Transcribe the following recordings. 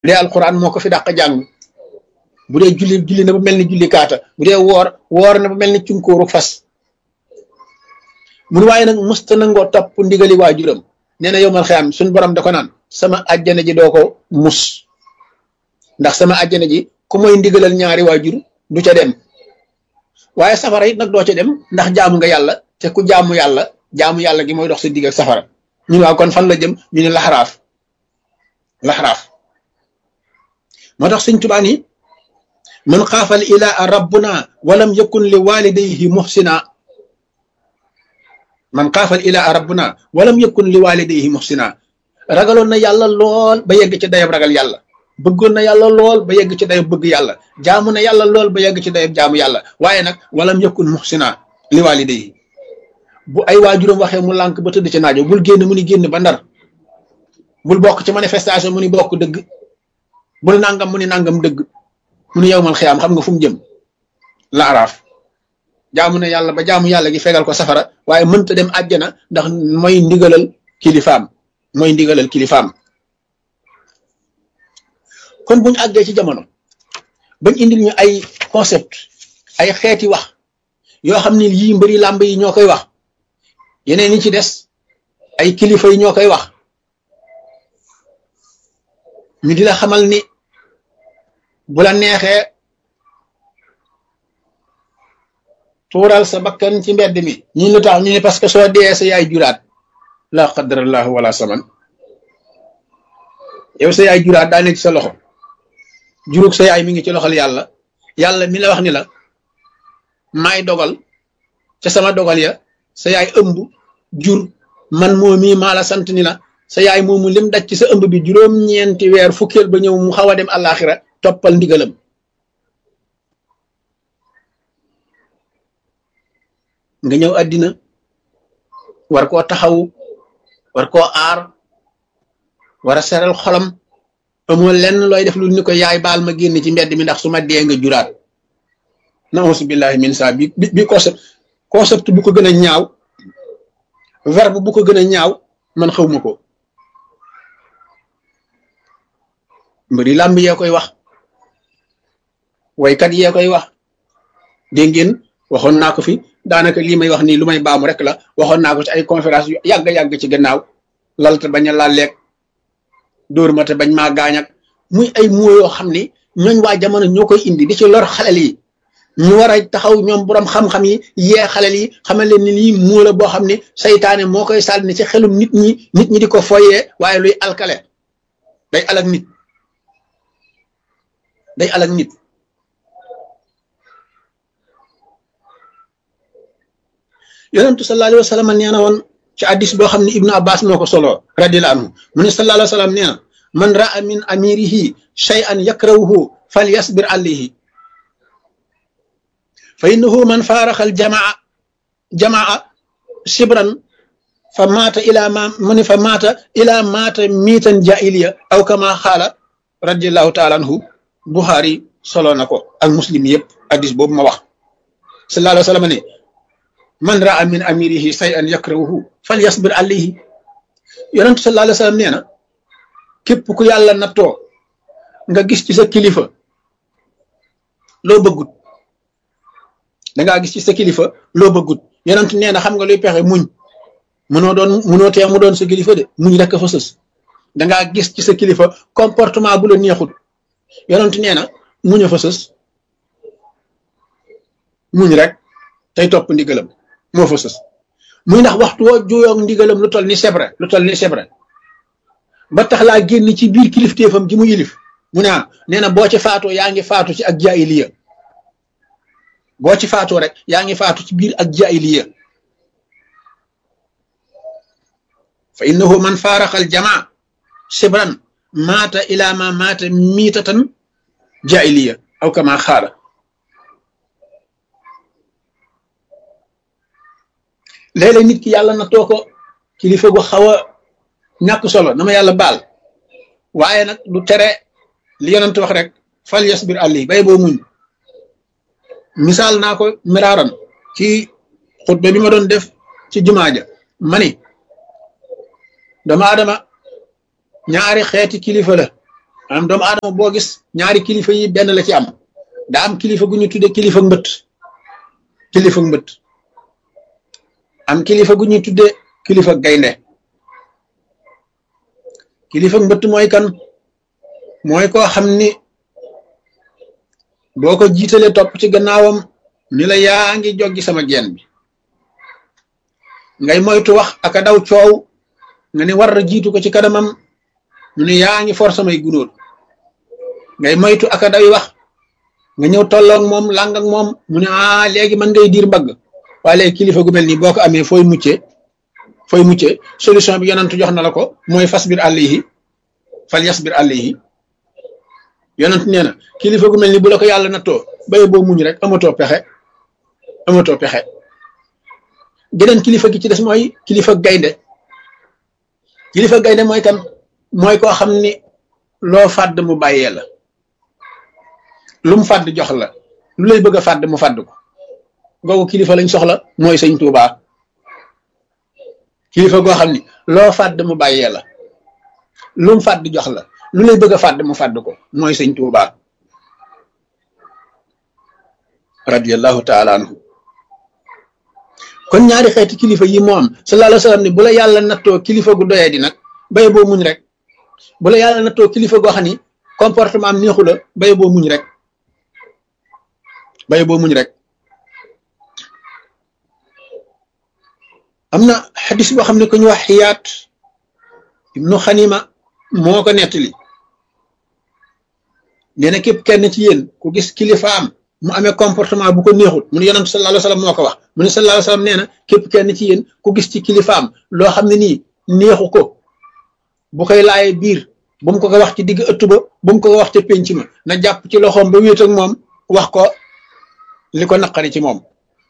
bu dee alquran moo ko fi dàq jàng bu dee julli na ba mel ni julli kaata bu dee woor na ba mel ni cunkóoru fas mun waaye nag musta nangoo topp ndigali waajuram nee na yow mal xiyaam suñ borom da ko naan sama àjjana ji doo ko mus ndax sama àjjana ji ku mooy ndigalal ñaari waajur du ca dem waaye safara it nag doo ca dem ndax jaamu nga yàlla te ku jaamu yàlla gi mooy dox sa digg ak safara ñu waaw kon fan la jëm ñu ne laxraaf moo tax Sëñ Tuubaa ni man xaafal ilaa rabbuna walam yakun li walidayhi muhsina man xaafal ilaa rabbuna walam yakun li walidayhi muhsina ragaloon na yàlla lool ba yegg ci dayab ragal yàlla bëggoon na yàlla lool ba yegg ci dayab bëgg yàlla jaamu na yàlla lool ba yegg ci dayab jaamu yàlla waaye nag walam yakun muhsina li walidayhi bu ay waajuram waxee mu lànk ba tëdd ci naajo bul génn mu ni génn ba ndar bul bokk ci manifestation mu ni bokk dëgg bul nangam mu ni nangam dëgg mu ni yowmal xiyaam xam nga fu mu jëm la araaf jaamu na yàlla ba jaamu yàlla gi fegal ko safara waaye mënta dem àjjana ndax mooy ndigalal kilifaam kon buñu àggee ci jamono bañ indil ñu ay concept ay xeeti wax yoo xam ne yii mbëri làmb yi ñoo koy wax yeneen yi ci des ay kilifa yi ñoo koy wax ñu di la xamal ni bu la neexee tuural sa bakkan ci mbedd mi ñi lu tax ñu ne parce que soo dee sa yaay juraat la qadarallahu wala saman yow sa yaay juraat daa nekk ci sa loxo jurug sa yaay mi ngi ci loxol yàlla mi la wax ni la maay dogal ca sama dogal ya sa yaay ëmb jur man moo mii maa la sant ni la sa yaay moomu lim daj ci sa ëmb bi juróom-ñeenti weer fukkeel ba ñëw mu xaw a dem àllaaxira toppal ndigalam nga ñëw àddina war koo taxawu war koo aar war a seral xolam amoo lenn looy def lu ni ko yaay baal ma génn ci mbedd mi ndax su ma dee nga juraat nausu billahi min sa bi concept bu ko gën a ñaaw verbe bu ko gën a ñaaw man xawma ko mbëri làmb yee koy wax waykat yee koy wax dégg ngeen waxoon naa ko fi daanaka lii may wax nii lu may baamu rek la waxoon naa ko ci ay conférence yu yàgg ci gannaaw lalta bañ a laalleeg dóor ma te bañ maa gaañak muy ay moo yoo xam ni ñooñ waa jamono ñoo koy indi di ci lor xalel yi ñu war a taxaw ñoom borom xam-xam yi yee xalel yi xamal leen ni lii moo la boo xam ne saytaane moo koy sànni ci xelum nit ñi di ko foyee waaye luy alkale day alak nit yonentu sallallahu alayhi wa sallam nee na woon ci addis boo xam ne ibnu abbas moo ko solo radiyallahu anhu mu ne sallallahu alayhi wa sallam nee na man raa min amirihi shay'an yakrahuhu falyasbir alayhi fa innahu man faaraxal jamaa sibran fa maata ila maata miitan jaahiliya aw kama xaala radiyallahu taala anhu Buxaari solo na ko ak muslim yëpp addis boobu ma wax sallallahu alayhi wa sallam ne man raa min amirihi shay'an yakrahuhu falyasbir alayhi yonentu sallallahu alayhi wa sallam nee na képp ku yàlla nattoo nga gis ci sa kilifa loo bëggut dangaa gis ci sa kilifa loo bëggut yonentu nee na xam nga luy pexe muñ mënoo tee mu doon sa kilifa de muñ rek fa sës dangaa gis ci sa kilifa comportement bu la neexut yonentu nee na muñ a fa sës muñ rek tey topp ndigalam moo fa sës muy ndax waxtu woo juyoog ndigalam lu toll ni sebre ba tax laa génn ci biir kilifteefam ji mu yilif mu ne nee na boo ci faatoo yaa ngi faatu ci ak jaahiliya boo ci faatoo rek yaa ngi faatu ci biir ak jaahiliya fa innahu man faaraxal jamaa sibran maata ila ma maata miitatan jaahiliya aw kama xaala léeg-léeg nit ki yàlla na too ko kilifa gu xaw a ñàkk solo na ma yàlla baal waaye nag du tere li yonent wax rek fal yasbir ali bay boo muñ misaal naa ko miraaran ci xutba bi ma doon def ci jumaa ja ma ni doomu aadama ñaari xeeti kilifa la maanaam doomu aadama boo gis ñaari kilifa yi benn la ci am daa am kilifa gu ñu tuddee kilifa mbët am kilifa gu ñuy tuddee kilifa gaynde kilifa mbëtt mooy kan mooy koo xam ni boo ko jiitalee topp ci gannaawam ni la yaa ngi joggi sama geen bi ngay moytu wax aka daw coow nga ni war a jiitu ko ci kanamam mu ne yaa ngi for samay gunóor ngay moytu aka daw wax nga ñëw tolloog moom làng ak moom mu ne léegi man ngay diir mbagg waaye léegi kilifa gu mel nii boo ko amee fooy muccee solution bi yonent jox na la ko mooy fasbir alayhi fal yasbir alayhi yonent nee na kilifa gu mel ni bu la ko yàlla nattoo baye boo muñ rek amatoo pexe geneen kilifa gi ci des mooy kilifa gaynde mooy kan mooy koo xam ni loo fàdd mu bàyyee la lu mu fàdd jox la lu lay bëgg a fàdd mu fàdd ko googu kilifa lañ soxla mooy sëñ Tuubaa kilifa goo xam ni loo fàdd mu bàyyee la lu mu fàdd jox la lu lay bëgg a fàdd mu fàdd ko mooy sëñ Tuubaa radiyallahu taala anhu kon ñaari xeeti kilifa yi moo am sallallahu alayhi wa sallam ni bu la yàlla nattoo kilifa gu doyee di nag baye boo muñ rek bu la yàlla nattoo kilifa goo xam ni comportement am neexu la baye boo muñ rek am na xadis boo xam ne ku ñu wax xiyaat ibnu xanima moo ko nettali nee na képp kenn ci yéen ku gis kilifaam mu amee comportement bu ko neexul mu ne yonent sallallahu alayhi wa sallam moo ko wax mu ne sallallahu alayhi wa sallam nee na képp kenn ci yéen ku gis ci kilifaam loo xam ne nii neexu ko bu koy laayee biir bu mu ko wax ci digg ëtt ba bu mu ko wax ca pénc ma na jàpp ci loxoom ba wéet ak moom wax ko li ko naqari ci moom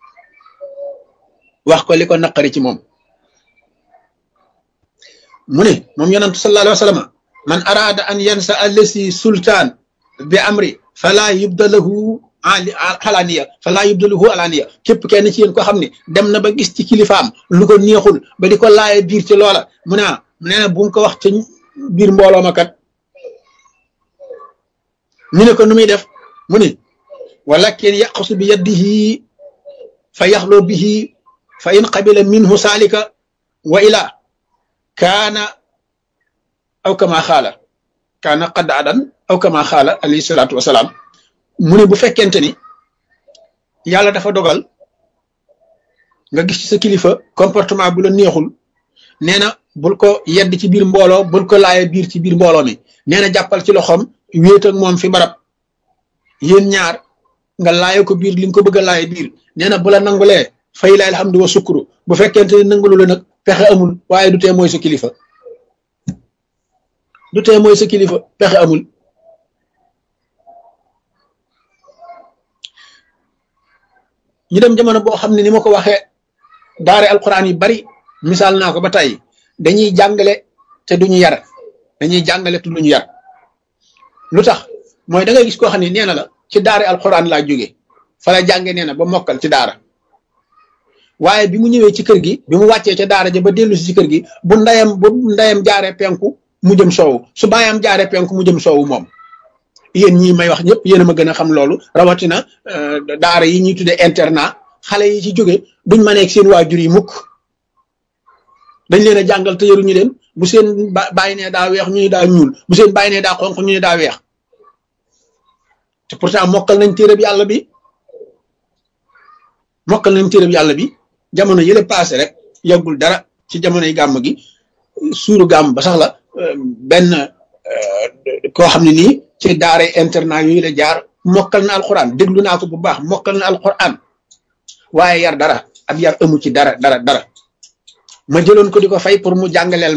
mu ne moom yonent sallallahu alayhi wa sallam man araada an yansa allasi sultaan bi amri fala yubdalahu alaniya képp kenn ci yéen ko xam ne dem na ba gis ci kilifaam lu ko neexul ba di ko laaye biir ci loola mu ne nee na bu mu ko wax ca biir mbooloo ma kat ñu ne ko nu muy def mu ne walakin yaqsu bi yadihi fa yaxloo bihi fa in qabila minhu saalika wa ila kaana aw kama xaala kaana qad adan aw kama xaala alayhi salaatu wasalaam mu ne bu fekkente ni yàlla dafa dogal nga gis ci sa kilifa comportement bu la neexul nee na bul ko yedd ci biir mbooloo bul ko laaye biir ci biir mbooloo mi nee na jàppal ci loxoom wéet ak moom fi barab yéen ñaar nga laaye ko biir li nga ko bëgg a laaye biir nee na bu la nangulee fay la alhamdu wa sukru bu fekkente ni nangulu la nag pexe amul waaye du tee mooy sa kilifa pexe amul ñu dem jamono boo xam ne ni ma ko waxee daare alquran yi bari misaal naa ko ba tey dañuy jàngale te duñu yar lu tax mooy da ngay gis koo xam ne nee na la ci daare alquran laa jóge fa la jànge nee na ba mokkal ci daara waaye bi mu ñëwee ci kër gi bi mu wàccee ca daara ja ba dellu si ci kër gi bu ndeyam jaaree penku mu jëm soowu su baayam jaaree penku mu jëm soowu moom yéen ñii may wax ñëpp yéen a ma gën a xam loolu rawatina daara yi ñuy tuddee internat xale yi ci jóge duñ ma nekk seen waajur yi mukk dañ leen a jàngal te yaruñu leen bu seen bàyyi nee daa weex ñu ne daa ñuul bu seen bàyyi nee daa xonq ñu ne daa weex te pourtant mokkal nañ téereb yàlla bi jamono yële passé rek yàggul dara ci jamonoy gàmm gi suuru gàmm ba sax la benn koo xam ne nii ci daara internat yooyu la jaar mokkal na alquran déglu naa ko bu baax mokkal na alquran waaye yar dara ab yar amu ci dara ma jëloon ko di ko fay pour mu jàngaleel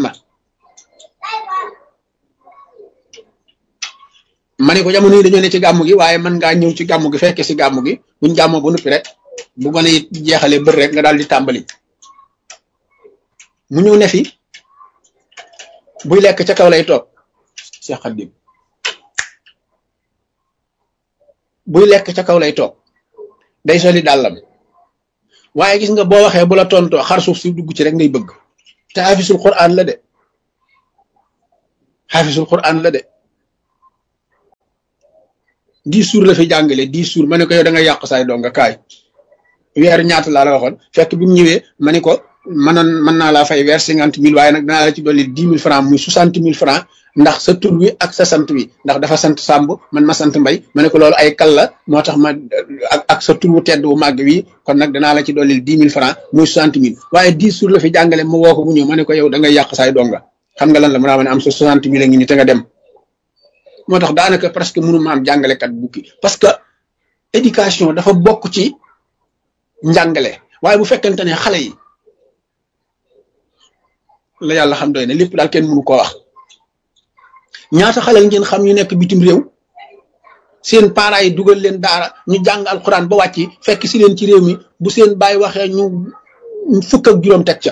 ma ne ko jamono yi dañoo ne ci gàmm gi waaye mën ngaa ñëw ci gàmm gi fekke si gàmm gi buñ gàmmoo ba noppi rek bu gone it jeexalee bër rek nga daal di tàmbali mu ñëw ne fi buy lekk ca kaw lay toog Cheikh Khadim buy lekk ca kaw lay toog day soli dàllam waaye gis nga boo waxee bu la tontoo xar suuf si dugg ci rek ngay bëgg te xaafisul Qur'an la de 10 jours la fi jàngale 10 jours ma ne ko yow da nga yàq saay donga kaay weer ñaata laa la waxoon fekk bi mu ñëwee ma ne ko mën naa laa fay weer 50 000 waaye nag danaa la ci dolli 10 000 francs muy 60 000 francs ndax sa tur wi ak sa sant wi ndax dafa sant Samb man ma sant Mbay ma ne ko loolu ay kal la moo tax ma ak sa tur wu tedd wu màgg wi kon nag danaa la ci dolli 10 000 francs muy 60 000 waaye 10 jours la fi jàngale ma woo ko mu ñëw ma ne ko yow da ngay yàq saay donga xam nga lan la mu naa ma ne am sa 60 000 a ngi ni te nga dem moo tax daanaka presque mënu ma am jàngalekat bukki parce que éducation dafa bokk ci njàngale waaye bu fekkente ne xale yi la yàlla xam doy na lépp daal kenn mënu koo wax ñaata xale ngeen xam ñu nekk bitim réew seen parents yi dugal leen daara ñu jàng alxuraan ba wàcc fekk si leen ci réew mi bu seen baay waxee ñu fukk ak juróom teg ca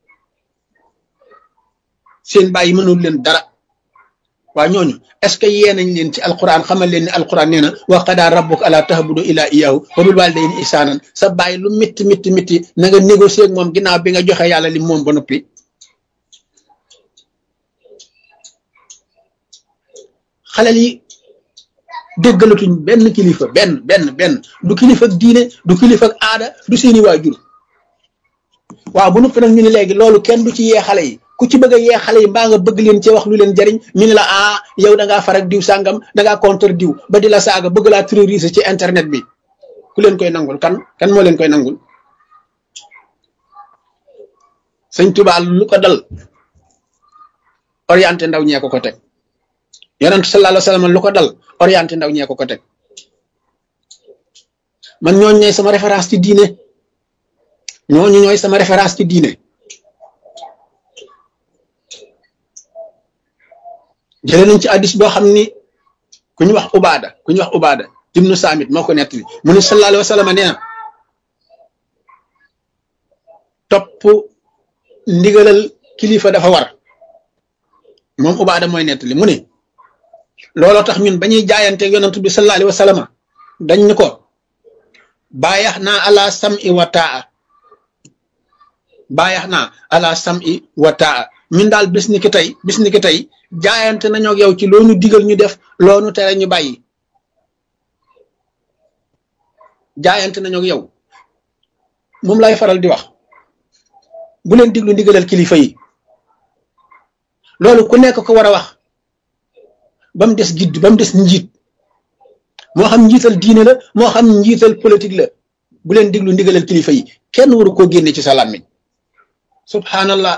seen baay yi mënul leen dara waa ñooñu est-ce que yee nañ leen ci alxuraan xamal leen ne alxuraan nee na wa qadaa rabbuka allaa ta'budu illaa iyyaahu wa bil waalidayni ihsaanan sa baay lu métti métti métti na nga négocier ak moom ginnaaw bi nga joxe yàlla li moom ba noppi xalel yi déggalatuñ benn kilifa benn du kilifa ak diine du kilifa ak aada du seeni waajur waaw bu noppi nag ñu ne léegi loolu kenn du ci yee xale yi ku ci bëgg a yee xale yi mbaa nga bëgg leen cee wax lu leen jariñ ñu ne la yow da ngaa farak diw sàngam da ngaa contre diw ba di la saaga bëgg laa terroriser ci internet bi ku leen koy nangul kan moo leen koy nangul sëñ Tuubaa lu ko dal orienté ndaw ñee ko teg yonent sallallahu alayhi wa sallam lu ko dal orienté ndaw ñee ko teg man ñooñu ñooy sama référence ci diine ñooñu ñooy sama référence ci diine jëlee nañ ci addis boo xam ni ku ñu wax ubaada ibnu saamit moo ko nettali mu ne sallallahu alayhi wa sallam nee na topp ndigalal kilifa dafa war moom ubaada mooy nettali mu ne looloo tax ñun ba ñuy jaayante yonent bi sallallahu alayhi wa sallam dañ ni ko baayax naa ala sam'i wa taa ñun daal bis ni ki tey jaayante nañoo ak yow ci loonu digal ñu def loonu tere ñu bàyyi jaayante nañoo ak yow moom lay faral di wax bu leen diglu ndigalal kilifa yi loolu ku nekk ko war a wax ba mu des gidd ba mu des njiit moo xam njiital diine la moo xam njiital politique la bu leen diglu ndigalal kilifa yi kenn waru koo génne ci sa làmmiñ subhanallah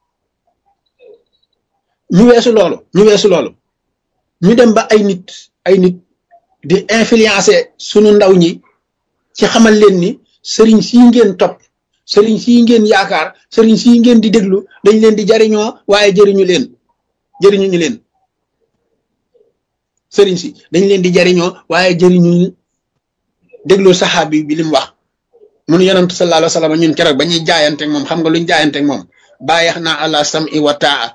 ñu weesu loolu ñu dem ba ay nit di influencer sunu ndaw ñi ci xamal leen ni sëriñ sii ngeen topp sëriñ sii ngeen yaakaar sëriñ sii ngeen di déglu dañ leen di jariñoo waaye jëriñu leen sëriñ si dañ leen di jariñoo waaye jëriñu déglu saxaabi bi li mu wax mun yonent sallallahu alayhi wa sallam ñun keroog ba ñuy jaayanteeg moom xam nga luñ jaayanteeg moom bàyyax naa ala sam'i wa taa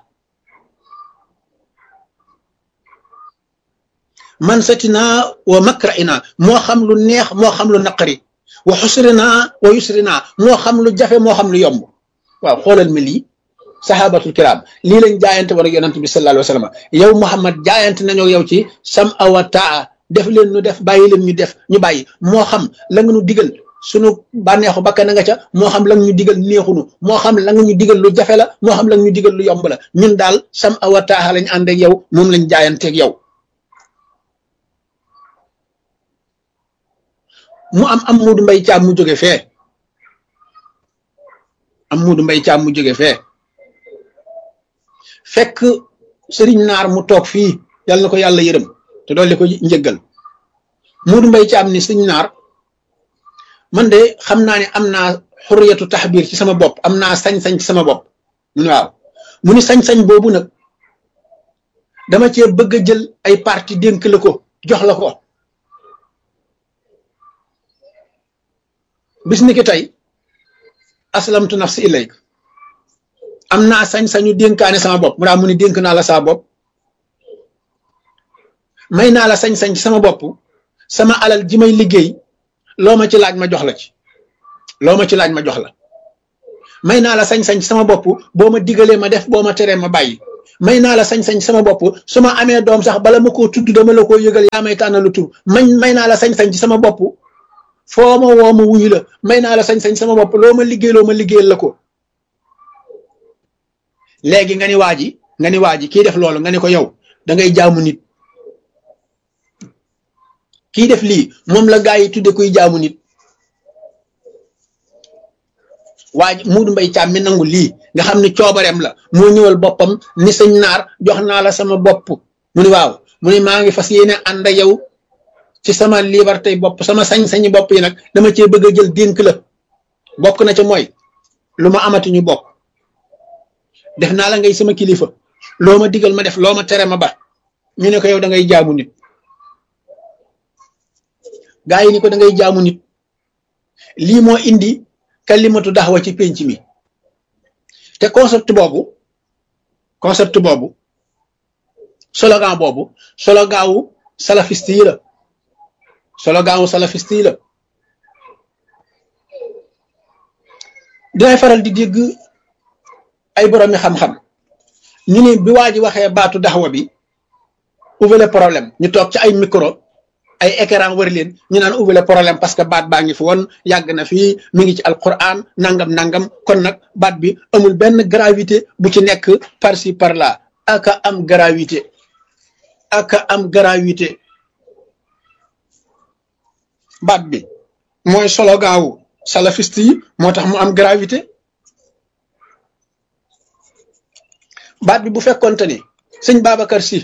man satina wa makra'ina moo xam lu neex moo xam lu naqari wa xusrina wa yusrina moo xam lu jafe moo xam lu yomb waaw xoolal ma lii sahabatul kiram lii lañ jaayante war ak yonent bi sallallahu alayhi wa sallam yow Muhammad jaayante nañoo yow ci sam'a wa taa def leen ñu def bàyyi leen ñu def ñu bàyyi moo xam la nga ñu digal sunu bànneexu bakkan na nga ca moo xam la nga ñu digal neexunu moo xam la nga ñu digal lu jafe la moo xam la nga ñu digal lu yomb la ñun daal sam'a wa taa lañ ànd ak yow moom lañ jaayanteeg yow mu am Muudu Mbay Caam mu jóge fee fekk sëriñ naar mu toog fii yàlla na ko yàlla yërëm te dolli ko njëggal Muudu Mbay Caam ni sëriñ naar man de xam naa ne am naa xurriyatu taxbiir ci sama bopp am naa sañ-sañ ci sama bopp mu ne waaw mu ni sañ-sañ boobu nag dama cee bëgg a jël ay parti dénk la ko jox la ko bis ni ki tey aslamtu nafsi ilayk am naa sañ-sañu dénkaane sama bopp mu daa mu ni dénk naa la sama bopp may naa la sañ-sañ ci sama bopp sama alal ji may liggéey loo ma ci laaj ma jox la ci may naa la sañ-sañ ci sama bopp boo ma digalee ma def boo ma teree ma bàyyi may naa la sañ-sañ sama bopp su ma amee doom sax bala ma koo tudd dama la koo yëgal yaa may tànnalu tur may naa la sañ-sañ ci sama bopp foo ma woo ma wuyu la may naa la sañ-sañ sama bopp loo ma liggéeyal la ko léegi nga ni waa ji kii def loolu nga ne ko yow da ngay jaamu nit kii def lii moom la gaa yi tudde kuy jaamu nit waa ji Muudu Mbay Caam mi nangu lii nga xam ne coobareem la moo ñëwal boppam ni sëñ naar jox naa la sama bopp mu ni waaw mu ni maa ngi fas yéene ànd ak yow ci sama liberté bopp sama sañ-sañi bopp yi nag dama cee bëgg a jël dénk la bokk na ca mooy lu ma amati ñu bokk def naa la ngay sama kilifa loo ma digal ma def loo ma tere ma ba ñu ne ko yow da ngay jaamu nit gaa yi ni ko da ngay jaamu nit lii moo indi kalimatu daxwa ci pénc mi te concept boobu slogan boobu slogan wu salafiste yi la dinay faral di dégg ay boroomi xam-xam ñu ne bi waa ji waxee baatu daxwa bi ouvrez le problème ñu toog ci ay micro ay écran wër leen ñu naan ouvrez le problème parce que baat baa ngi fi woon yàgg na fii mi ngi ci alquran nangam kon nag baat bi amul benn gravité bu ci nekk par ci par là aka am gravité baat bi mooy slogan wu salafiste yi moo tax mu am gravité baat bi bu fekkonte ni sëñ Babacar Sy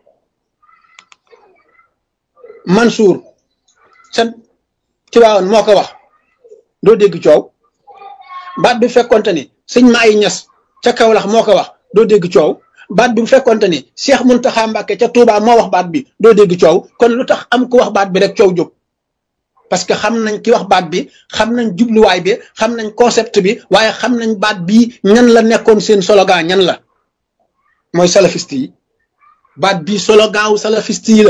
Mansour sa Tiwaawan moo ko wax doo dégg coow baat bi bu fekkonte ni sëñ Maay Ñas ca Kawlax moo ko wax doo dégg coow baat bi bu fekkonte ni Cheikh Muntaxa Mbàkke ca Touba moo wax baat bi doo dégg coow kon lu tax am ku wax baat bi rek coow jóg parce que xam nañ ki wax baat bi xam nañ jubluwaay bi xam nañ concept bi waaye xam nañ baat bii ñan la nekkoon seen slogan ñan la mooy salafiste yi baat bii slogan wu salafiste yi la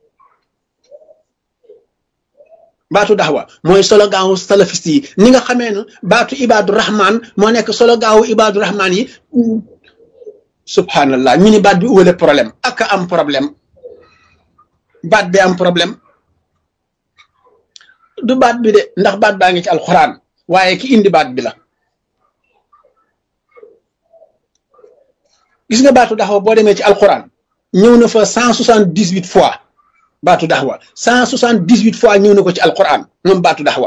baatu daxwa mooy slogan wu salafiste yi ni nga xamee ne baatu Ibaadu Rahman moo nekk slogan wu Ibaadu Rahman yi subhanallah ñu ni baat bi uwale problème ak am problème baat bi am problème du baat bi de ndax baat baa ngi ci alquran waaye ki indi baat bi la gis nga baatu daxwa boo demee ci alquran ñëw na fa 178 fois baatu daxwa 178 fois ñëw na ko ci alquran moom baatu daxwa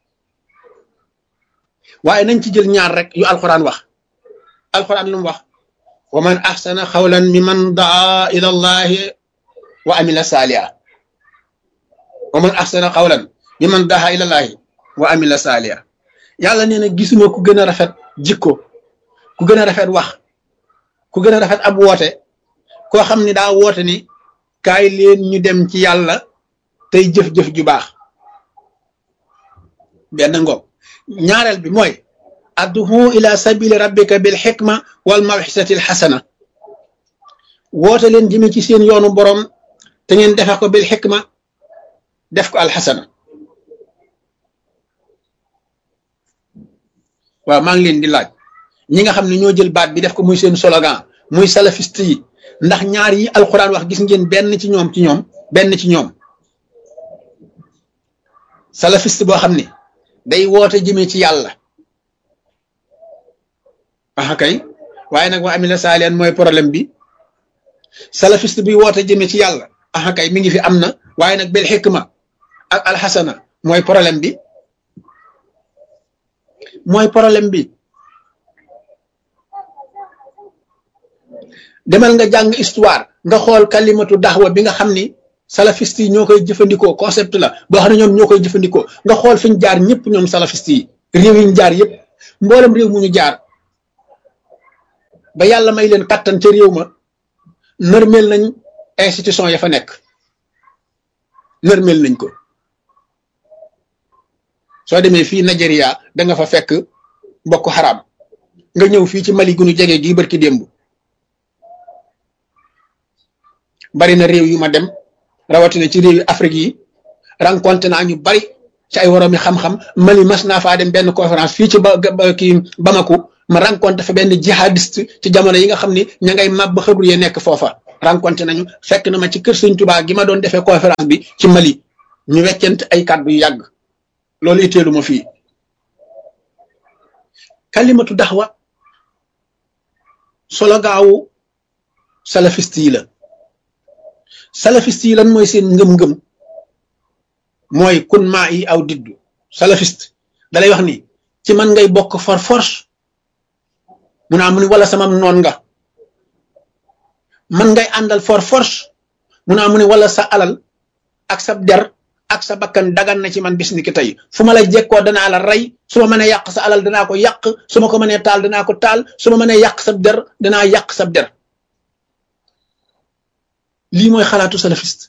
waaye nañ ci jël ñaar rek yu alquran wax alquran lu mu wax wa man ahsana xawlan mimman daa ila allahi wa amila saaliha wa man ahsana xawlan mimman daa ila allahi wa amila saaliha yàlla nee na gisuma ku gën a rafet jikko ku gën a rafet wax ku gën a rafet ab woote koo xam ni daa woote ni kaay leen ñu dem ci yàlla tey jëf-jëf ju baax benn ngoog ñaareel bi mooy adduhu ila sabili rabbika bil xikma wal mawxisati al xasana woote leen jëme ci seen yoonu borom te ngeen defe ko bil xikma def ko alxasana waaw maa ngi leen di laaj ñi nga xam ne ñoo jël baat bi def ko muy seen slogan muy salafiste yi ndax ñaar yi alquran wax gis ngeen benn ci ñoom salafiste boo xam ne day woote jëme ci yàlla ah kay waaye nag wa amila saalihan mooy problème bi salafiste bi woote jëme ci yàlla ah kay mi ngi fi am na waaye nag bil xikma ak alxasana mooy problème bi demal nga jàng histoire nga xool kalimatu daxwa bi nga xam ni salafiste yi ñoo koy jëfandikoo concept la boo xam ne ñoom ñoo koy jëfandikoo nga xool fi ñu jaar ñëpp ñoom salafiste yi réew yi ñu jaar yëpp mboolem réew mu ñu jaar ba yàlla may leen kattan ca réew ma nërmeel nañ institution ya fa nekk nërmeel nañ ko soo demee fii Nigeria da nga fa fekk Boko Haram nga ñëw fii ci Mali gu nu jege gii barki démb bari na réew yu ma dem rawatina ci réew yu Afrique yi rencontré naa ñu bari ci ay woroomi xam-xam Mali mas naa faa dem benn conférence fii ci kii Bamako ma rencontré fa benn jihadiste ci jamono yi nga xam ni ña ngay màbb xëbru yee nekk foofa rencontré nañu fekk na ma ci kër Sëñ Tuubaa gi ma doon defee conférence bi ci Mali ñu weccante ay kàddu yu yàgg loolu itteelu ma fii kalimatu daxwa solo gaawu salafiste yi la salafiste yi lan mooy seen ngëm-ngëm mooy kun maa yi aw diddu salafiste dalay wax ni ci man ngay bokk for force mu naa mu ni wala sama noon nga man ngay àndal for force mu naa mu ni wala sa alal ak sa der ak sa bakkan dagan na ci man bis ni ki tey fu ma la jekkoo danaa la rey su ma mënee yàq sa alal danaa ko yàq su ma ko mënee taal danaa ko taal su ma mënee yàq sa der danaa yàq sa der lii mooy xalaatu salafiste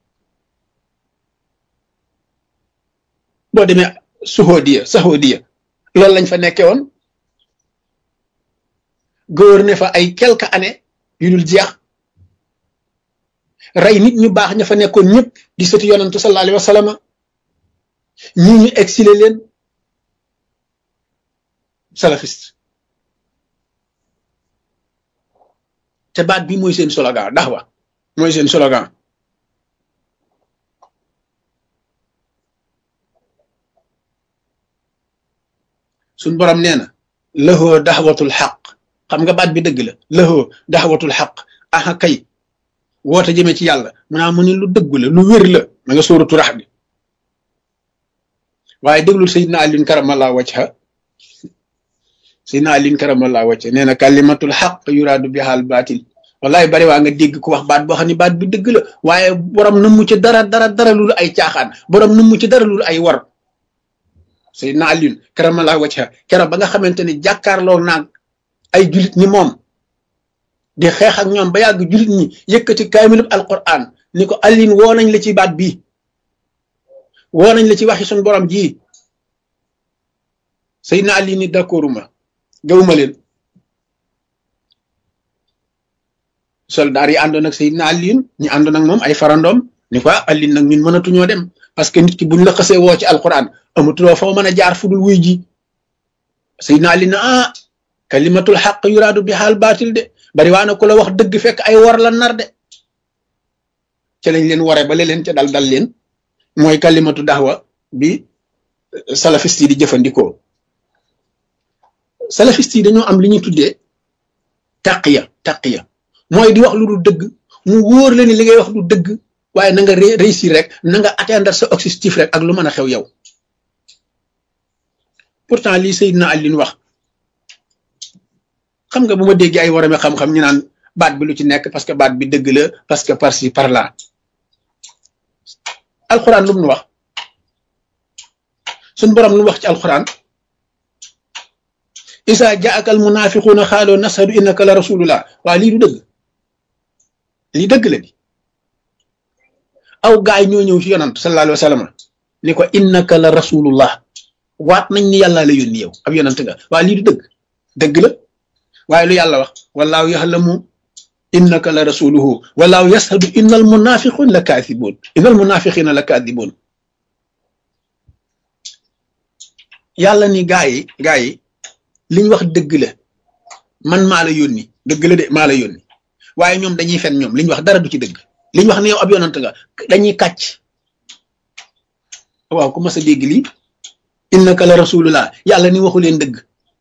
boo demee saxoodiya loolu lañ fa nekkee woon gouverner fa ay quelques années yu dul jeex rey nit ñu baax ña fa nekkoon ñëpp di sëti yonantu sallallahu alayhi wa sallam ñii ñu exilé leen salafiste te baat bi mooy seen slogan daxwa mooy seen slogan suñ borom nee na lahoo daxwatul xaq xam nga baat bi dëgg la lahoo daxwatul xaq aha kay woote jëmee ci yàlla mu ne lu dëgg la lu wér la ma nga sóoratu rax bi waaye déglul Seydina Alin karamallahu wajha Seydina Alin karamallahu wajha nee na kalimatul xaq yuraadu bihaal baatil wallaay bari waa nga dégg ku wax baat boo xam ne baat bi dëgg la waaye borom nëmmu ci dara lulu ay caaxaan borom nëmmu ci dara lulu ay war Seydina Alin karamallahu wajha keroog ba nga xamante ni jàkkaarloo naag ay julit ni moom di xeex ak ñoom ba yàgg julit ñi yëkkati kaamilub alquran ni ko Alin woo nañ la ci baat bii woo nañ la ci waxi suñ borom ji Seydina Alin ni d'accorduma gawuma leen soldaar yi àndoon ak Seydina Alin ñu àndoon ak moom ay farandoom ni ko Alin nag ñun mënatuñoo dem parce que nit ki buñ la xasee woo ci alquran amatuloo foo mën a jaar fudul wuy ji Seydina Alin na kalimatul xaq yuraadu bi xaal baatil de bari waa na ku la wax dëgg fekk ay war la nar de ca lañ leen ware ba leen ca dal leen mooy kalimatu daxwa bi salafiste yi di jëfandikoo salafiste yi dañoo am li ñuy tuddee taqiya mooy di wax lu dul dëgg mu wóor la ni li ngay wax du dëgg waaye na nga réussir rek na nga atteindre sa objectif rek ak lu mën a xew yow pourtant lii Seydina Alin wax xam nga bu ma déggee ay warame xam-xam ñu naan baat bi lu ci nekk parce que baat bi dëgg la parce que par ci par là alxuraan lu mu nu wax suñ borom lu mu wax ci alxuraan isa jaaka al munafiquuna xaaloo nashadu innaka la rasulullah waaye lii du dëgg lii dëgg la di aw gaay ñoo ñëw ci yonant sallallahu alayhi wa sallam ni ko innaka la rasulullah waat nañ ni yàlla la yónni yow ab yonant nga waaye lii du dëgg dëgg la waaye lu yàlla wax wallaahu yaxlamu innaka la rasuluhu wallaahu yashhadu innal munafiqina la kaathibuun innal munafiqina la kaathibuun yàlla ni gaa yi li ñu wax dëgg la man maa la yónni dëgg la de maa la yónni waaye ñoom dañuy fen ñoom li ñu wax dara du ci dëgg li ñu wax ne yow ab yonant nga dañuy kàcc waaw ku mas a dégg lii innaka la rasulullah yàlla ni waxu leen dëgg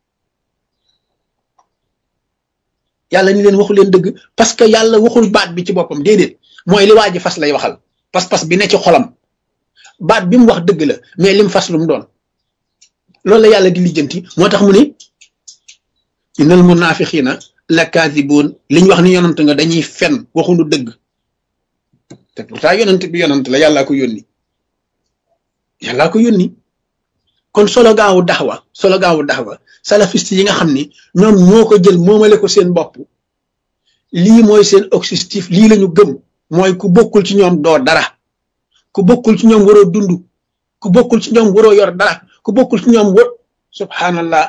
yàlla ni leen waxu leen dëgg parce que yàlla waxul baat bi ci boppam déedéet mooy li waa ji fas lay waxal pas-pas bi ne ci xolam baat bi mu wax dëgg la mais lim fas lu mu doon loolu la yàlla di lijjanti moo tax mu ni innal munafiqina la kaadibuun li ñu wax ni yonant nga dañuy fen waxuñu dëgg te pourtant yonant bi yonant la yàllaa ko yónni kon slogan wu daxwa salafiste yi nga xam ni ñoom ñoo ko jël moomale ko seen bopp lii mooy seen objectif lii lañu gëm mooy ku bokkul ci ñoom doo dara ku bokkul ci ñoom waroo dund ku bokkul ci ñoom waroo yor dara ku bokkul ci ñoom subhanallah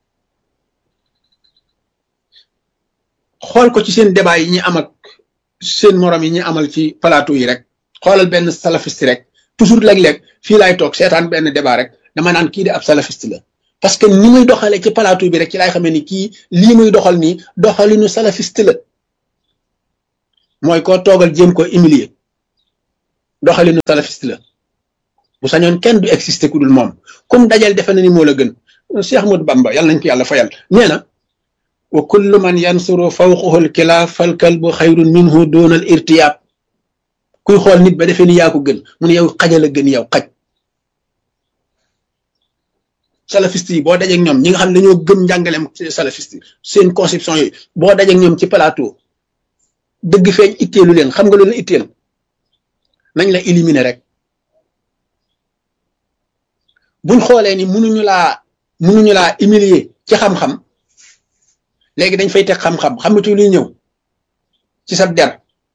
xool ko ci seen débat yi ñi am ak seen morom yi ñi amal ci plateau yi rek xoolal benn salafiste rek toujours léeg-léeg fii laay toog seetaan benn débat rek dama naan kii de ab salafiste la parce que ni muy doxalee ci plateau bi rek ci laay xamee ni kii lii muy doxal nii doxalinu salafiste la mooy koo toogal jéem ko humilier doxalinu salafiste la bu sañoon kenn du exister ku dul moom comme dajal defe na ni moo la gën Cheikh Ahmadou Bamba yàlla nañ ko yàlla fayal nee na wa kullu man yansuru fawqahu al-kilaab fal kalbu xayrun minhu doona al irtiyaab kuy xool nit ba defee ni yaa ko gën mu ne yow xajal a gën yow xaj salafiste yi boo dajeeg ñoom ñi nga xam ne dañoo gëm njàngaleem salafiste seen conception yooyu boo dajeeg ñoom ci plateau dëgg feeñ itteelu leen xam nga lu leen itteel nañ la éliminer rek buñ xoolee ni mënuñu laa humilier ci xam-xam léegi dañ fay teg xam-xam xamatu luy ñëw ci sa der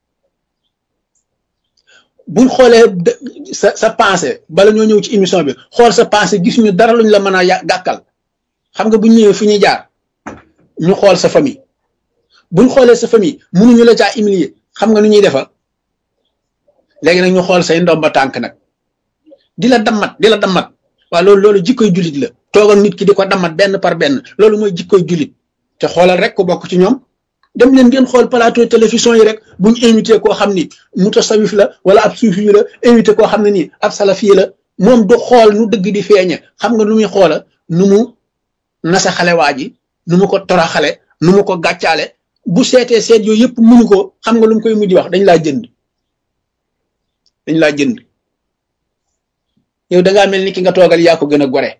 buñ xoolee sa pensée bala ñoo ñëw ci émission bi xool sa pensée gis ñu dara luñ la mën a gàkkal xam nga buñ ñëwee fi ñuy jaar ñu xool sa famille buñ xoolee sa famille mënuñu la caa humilier xam nga nu ñuy defa léegi nag ñu xool say ndomba tànk nag di la dammat waaw loolu jikkoy jullit la toogal nit ki di ko dammat benn par benn loolu mooy jikkoy jullit te xoolal rek ku bokk ci ñoom dem leen ngeen xool plateau télévision yi rek buñ invité koo xam ni mutasawif la wala ab suufi la invité koo xam ne nii ab salafi la moom du xool nu dëgg di feeñe xam nga lu muy xoola nu mu nasa xale waa ji nu mu ko toraxale nu mu ko gàccaale bu seetee seet yooyu yëpp mënu ko xam nga lu mu koy mujj wax dañ laa jënd yow dangaa mel ni ki nga toogal yaa ko gën a gore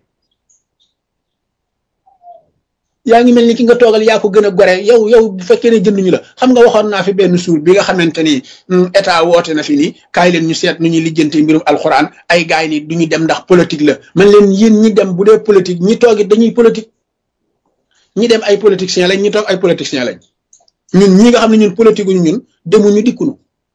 yaa ngi mel ni ki nga toogal yaa ko gën a gore yow bu fekkee ne jënduñu la xam nga waxoon naa fi benn suur bi nga xamante ni état woote na fi ni kaay leen ñu seet nu ñuy lijjante mbirum alxuraan ay gaay ni du ñu dem ndax politique la man leen yéen ñi dem bu dee politique ñi toogit dañuy politique ñi dem ay politiciens lañ ñi toog ay politiciens lañ ñun ñi nga xam ne ñun politique uñu ñun demuñu dikkunu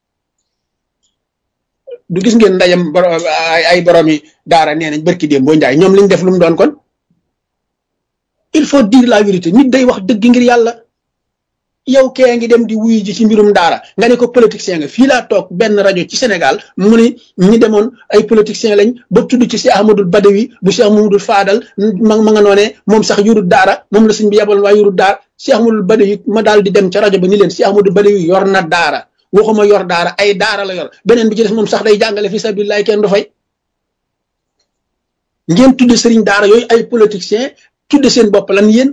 du gis ngeen ndajam ay borom yi daara nee nañ barki déem boo njaay ñoom liñ def lu mu doon kon il faut dire la vérité nit day wax dëgg ngir yàlla yow kee ngi dem di wuyu ji ci mbirum daara nga ne ko politicien nga fii laa toog benn rajo ci Sénégal mu ne ñi demoon ay politiciens lañ ba tudd ci Cheikh Ahmadul Badawi bu Cheikh Mamadou Fadal ma nga noonee moom sax yurut daara moom la suñ bi yebaloon waaye yurut daara Cheikh Ahmadul Badawi ma daal di dem ca rajo ba ni leen Cheikh Ahmadul Badawi yor na daara waxuma yor daara ay daara la yor beneen bi ci des moom sax day jàngale fi sabilillah kenn du fay ngeen tudd sëriñ daara yooyu ay politiciens tudde seen bopp lan yéen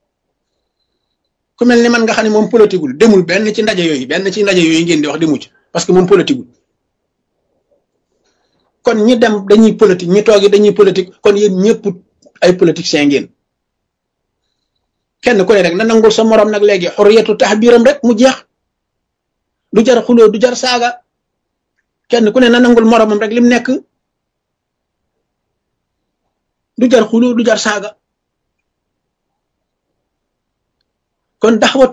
ku mel ni man nga xam ne moom politigul demul benn ci ndaje yooyu ngeen di wax demu ci parce que moom politigul kon ñi dem dañuy politique ñi toogi dañuy politique kon yéen ñëpp ay politiciens ngeen kenn ku ne rek na nangul sa morom nag léegi xurriyatu tahbiram rek mu jeex du jar xuloo du jar saaga kenn ku ne na nangul moromam rek lim nekk du jar xuloo du jar saaga kon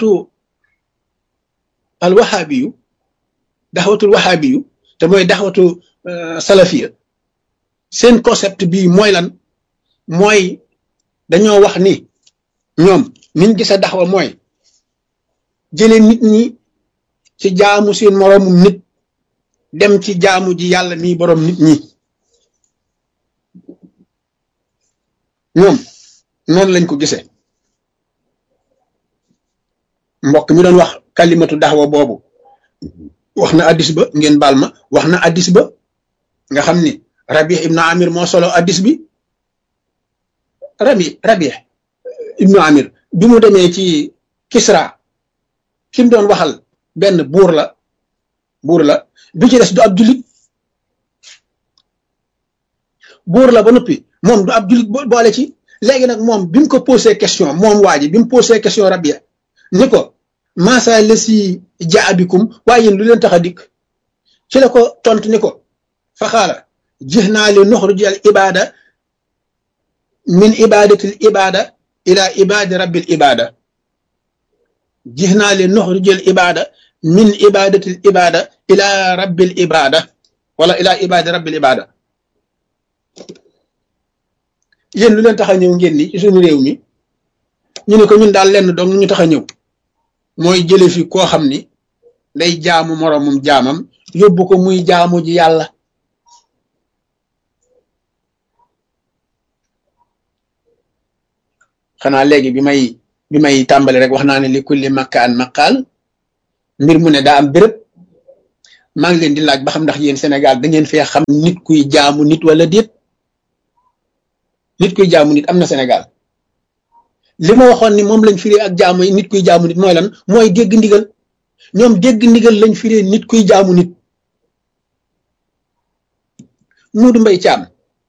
daxwatul wahabiyu te mooy daxwatu salafiya seen concept bii mooy lan mooy dañoo wax ni ñoom niñ gisa daxwa mooy jëlee nit ñi ci jaamu seen moroomum nit dem ci jaamu ji yàlla mii boroom nit ñi ñoom noonu lañ ko gisee mbokk mi doon wax kalimatu daxwa boobu wax na addis ba ngeen baal ma wax na addis ba nga xam ni Rabi ibnu Amir moo solo addis bi Rabi ibnu Amir bi mu demee ci Kisra ki mu doon waxal benn buur la bi ci des du ab jullit buur la ba noppi moom du ab jullit boole ci léegi nag moom bi mu ko posé question moom waa ji bi mu posé question Rabi ni ko maasa la si jaabikum waaye yéen lu leen tax a dikk ci la ko tontu ni ko fa xaala jix naa li nuxruj al ibada min ibadatil ibada ila ibadi rabbil ibada jix naa li nuxruj al ibada min ibadatil ibada ila rabbil ibada wala ila ibadi rabbil ibada yéen lu leen tax a ñëw ngeen ni ci suñu réew mi ñu ne ko ñun daal lenn dong ñu tax a ñëw mooy jële fi koo xam ni day jaamu moroomum jaamam yóbbu ko muy jaamu ji yàlla xanaa léegi bi may tàmbali rek wax naa ne li kulli makkaan maqaal mbir mu ne daa am béréb maa ngi leen di laaj ba xam ndax yéen Sénégal da ngeen fee xam nit kuy jaamu nit wala déet nit kuy jaamu nit am na Sénégal li ma waxoon ni moom lañ firee ak jaamu nit kuy jaamu nit mooy lan mooy dégg ndigal ñoom dégg ndigal lañ firee nit kuy jaamu nit Muudu Mbay Caam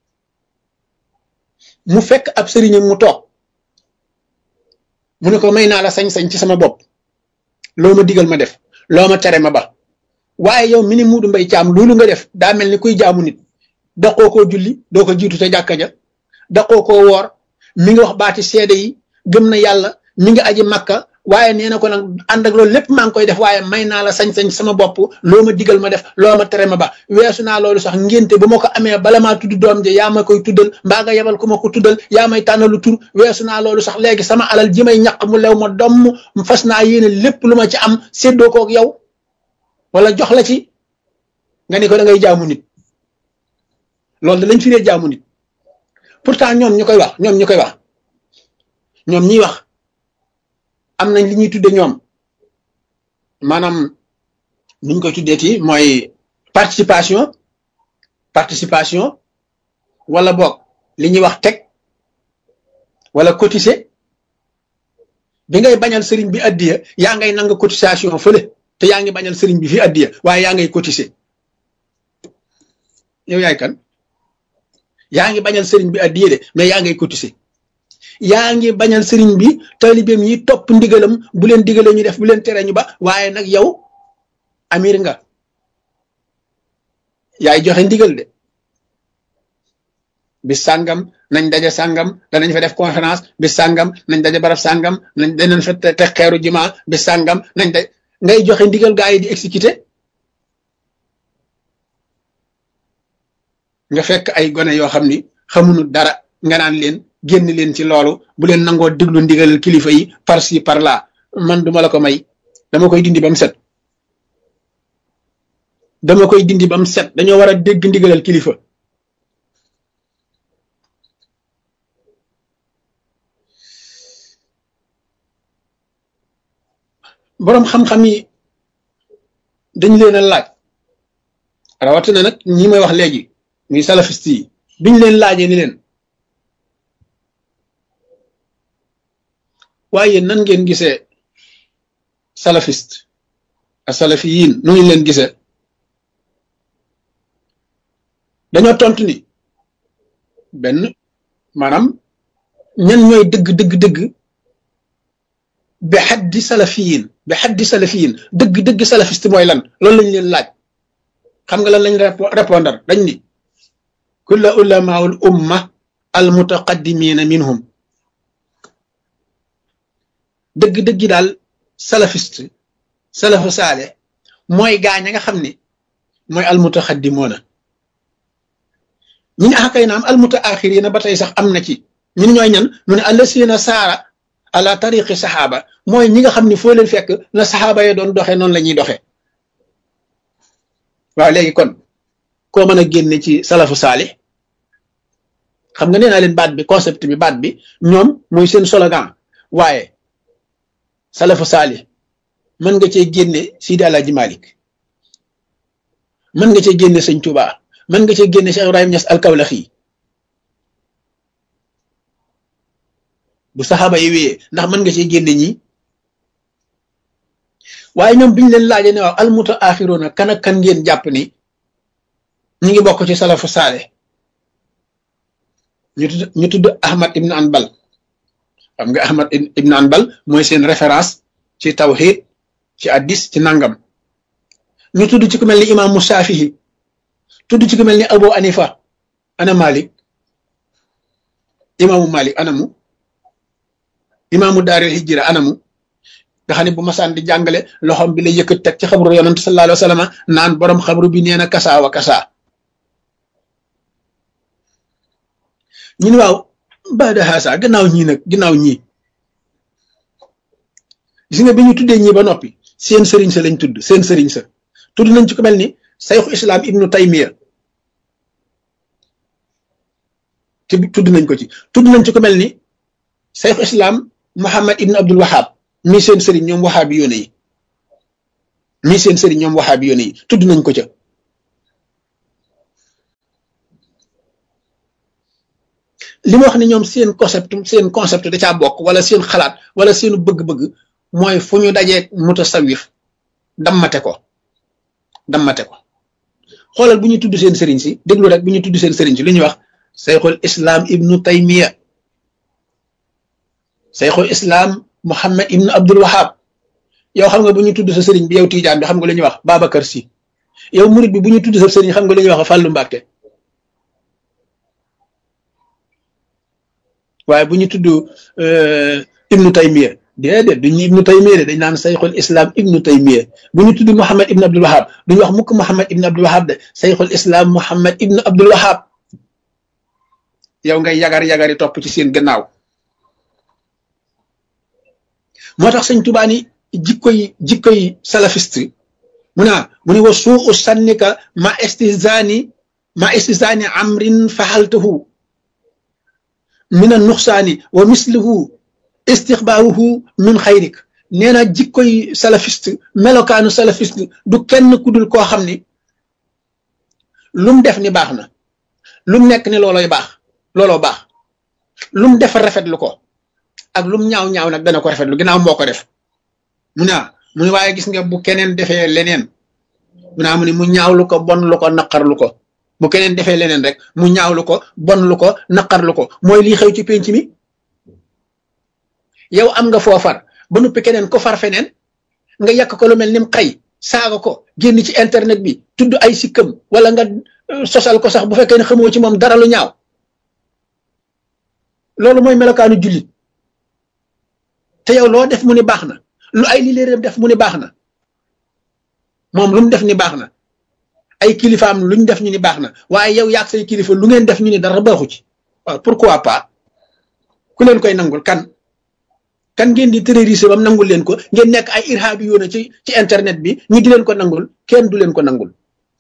mu fekk ab sëriñam mu toog mu ne ko may naa la sañ-sañ ci sama bopp loo ma digal ma def loo ma tere ma ba waaye yow mi ni Muudu Mbay Caam loolu nga def daa mel ni kuy jaamu nit daqoo koo julli doo ko jiitu ca jàkka ja daqoo koo woor mi ngi wax baati seede yi gëm na yàlla mi ngi aji makka waaye nee na ko nag ànd ak loolu lépp maa ngi koy def waaye may naa la sañ-sañ sama bopp loo ma digal ma def loo ma tere ma ba weesu naa loolu sax ngénte bu ma ko amee bala maa tudd doom ja yaa ma koy tuddal mbaa nga yebal ku ma ko tuddal yaa may tànnalu tur weesu naa loolu sax léegi sama alal ji may ñaq mu lew ma domm fas naa yéene lépp lu ma ci am séddoo koog yow wala jox la ci nga ni ko da ngay jaamu nit loolu da lañ firee jaamu nit pourtant ñoom ñi koy wax ñoom ñiy wax am nañ li ñuy tudde ñoom maanaam nuñ koy tuddeeti mooy participation wala boog li ñuy wax teg wala cotiser bi ngay bañal sëriñ bi addiya yaa ngay nang cotisation fële te yaa ngi bañal sëriñ bi fi addiya waaye yaa ngay cotiser yow yaay kan yaa ngi bañal sëriñ bi addiya de mais yaa ngay cotiser yaa ngi bañal sëriñ bi taalibeem yi topp ndigalam bu leen digalee ñu def bu leen tere ñu ba waaye nag yow amir nga yaay joxe ndigal de bis sàngam nañ daje sàngam danañ fa def conférence bis sàngam nañ daje barab sàngam nañ danañ fa te xeeru juma bis sàngam nañ daj ngay joxe ndigal gaa yi di exécuter nga fekk ay gone yoo xam ni xamuñu dara nga naan leen génn leen ci loolu bu leen nangoo déglu ndigalal kilifa yi par ci par là man duma la ko may dama koy dindi ba mu set dañoo war a dégg ndigalal kilifa boroom xam-xam yi dañ leen a laaj rawatina nag ñi may wax léegi muy salafiste yi biñ leen laajee ni leen waaye nan ngeen gisee salafiste ak salafiyin nu ñu leen gisee dañoo tontu ni benn maanaam ñan ñooy dëgg bi xaddi salafiyin dëgg salafiste mooy lan loolu lañ leen laaj xam nga lan lañ répondre dañ ni kulla ulamaul umma al mutaqaddimina minhum dëgg-dëggi daal salafiste salafu saale mooy gaañ a nga xam ni mooy almutaxaddimoona ñu ne axakay naam almutaaxirina ba tey sax am na ci ñun ñooy ñan mu ne allasina saara ala tariqi saxaaba mooy ñi nga xam ni foo leen fekk na saxaaba ya doon doxee noonu la ñuy doxee waaw léegi kon koo mën a génne ci salafu saale xam nga nee naa leen baat bi concept bi baat bi ñoom mooy seen slogan waaye salafu saali mën nga cee génne Sidi Alaaji Malik mën nga cee génne sëñ Touba mën nga cee génne Cheikh Ibrahim Niass al-Kawlaxi bu saxaaba yi wéyee ndax mën nga cee génne ñi waaye ñoom biñ leen laajee ne waaw almutaaxiruuna kan ak kan ngeen jàpp ni ñi ngi bokk ci salafu saale ñu tudd Ahmad ibn Anbal xam nga Ahmad ibn Anbal mooy seen référence ci tawhid ci addis ci nangam ñu tudd ci ku mel ni imaamu Shaafihi tudd ci ku mel ni Abu Hanifa ana Malik imaamu Malik anamu imaamu daaril hijra anamu nga xam ne bu masaan di jàngale loxom bi la yëkkat teg ci xabru yonent sallallahu alayhi wa sallam naan borom xabru bi nee na kasaa wa kasaa ñu ne waaw baada haasa gannaaw ñii gis nga bi ñu tuddee ñii ba noppi seen sëriñ sa lañ tudd nañ ci ko mel ni sayxu islam ibnu taymiya tudd nañ ko ci tudd nañ ci ko mel ni Cheikh Islam Muhammad ibn Abdul Wahab mii seen sëriñ ñoom waxaabi yoone yi mii seen sëriñ ñoom waxaabi yoone yi tudd nañ ko ca li ma wax ne ñoom seen concept da caa bokk wala seen xalaat wala seenu bëgg-bëgg mooy fu ñu dajeeg mutasawif dammate ko xoolal bu ñu tudd seen sëriñ si déglu rek bu ñu tudd seen sëriñ si li ñuy wax Cheikhul Islam ibnu Taymiya Cheikhul Islam Muhammad ibnu Abdul Wahab yow xam nga bu ñu tudd sa sëriñ bi yow Tiijaan bi xam nga lu ñuy wax Babacar Si yow murit bi bu ñu tudd sa sëriñ xam nga lu ñuy wax Fàllu Mbàkke waaye bu ñu tudd ibnu Taymiya déedéet duñu ibnu Taymiya de dañ naan Cheikhul Islam ibnu Taymiya bu ñu tudd Muhammad ibnu Abdul Wahab duñu wax mukk Muhammad ibnu Abdul Wahab de Cheikhul Islam Muhammad ibnu Abdul Wahab yow ngay yagar-yagari topp ci seen gannaaw moo tax sëñ Tuubaa ni jikkoy salafiste mu ne wa suu sannika ma istizaani amrin faxaltahu min a nuxsaani wa mislihu istixbaaruhu min xayrik nee na jikkoy salafiste melokaanu salafiste du kenn ku dul koo xam ni lum def ni baax na lum nekk ni looloo baax lum def rafetlu ko ak lum ñaaw nag dana ko rafetlu ginnaaw moo ko def mu ne waaye gis nga bu keneen defee leneen mu ne mu ñaawlu ko bon lu ko naqarlu ko bu keneen defee leneen rek mu ñaawlu ko bon lu ko naqarlu ko mooy lii xew ci penc mi yow am nga foofar ba noppi keneen ko far feneen nga yàq ko lu mel ni mu xëy saaga ko génn ci internet bi tudd ay sikkam wala nga sosal ko sax bu fekkee ne xamoo ci moom dara lu ñaaw loolu mooy melokaanu jullit te yow loo def mu ni baax na lu ay li léeréem def mu ni baax na moom lu mu def ni baax na ay kilifaam luñ def ñu ni baax na waaye yow yaag say kilifa lu ngeen def ñu ni dara baaxu ci waaw pourquoi pas ku leen koy nangul kan ngeen di terroriser bam nangul leen ko ngeen nekk ay irhaabi yoona ci internet bi ñu di leen ko nangul kenn du leen ko nangul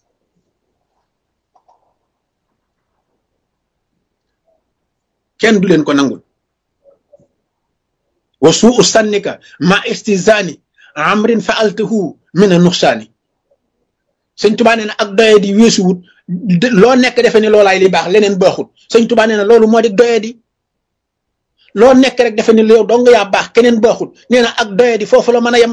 kenn du leen ko nangul wa suu sannika ma istizani amrin faaltahu min a nuxsaani sëñ Tuubaa nee na ak doye di weesuwut loo nekk defe ni loolaay li baax leneen baaxut sëñ Tuubaa nee na loolu moo di doye di loo nekk rek defe ni yow dong yaa baax keneen baaxut nee na ak doye di foofu la mën a yem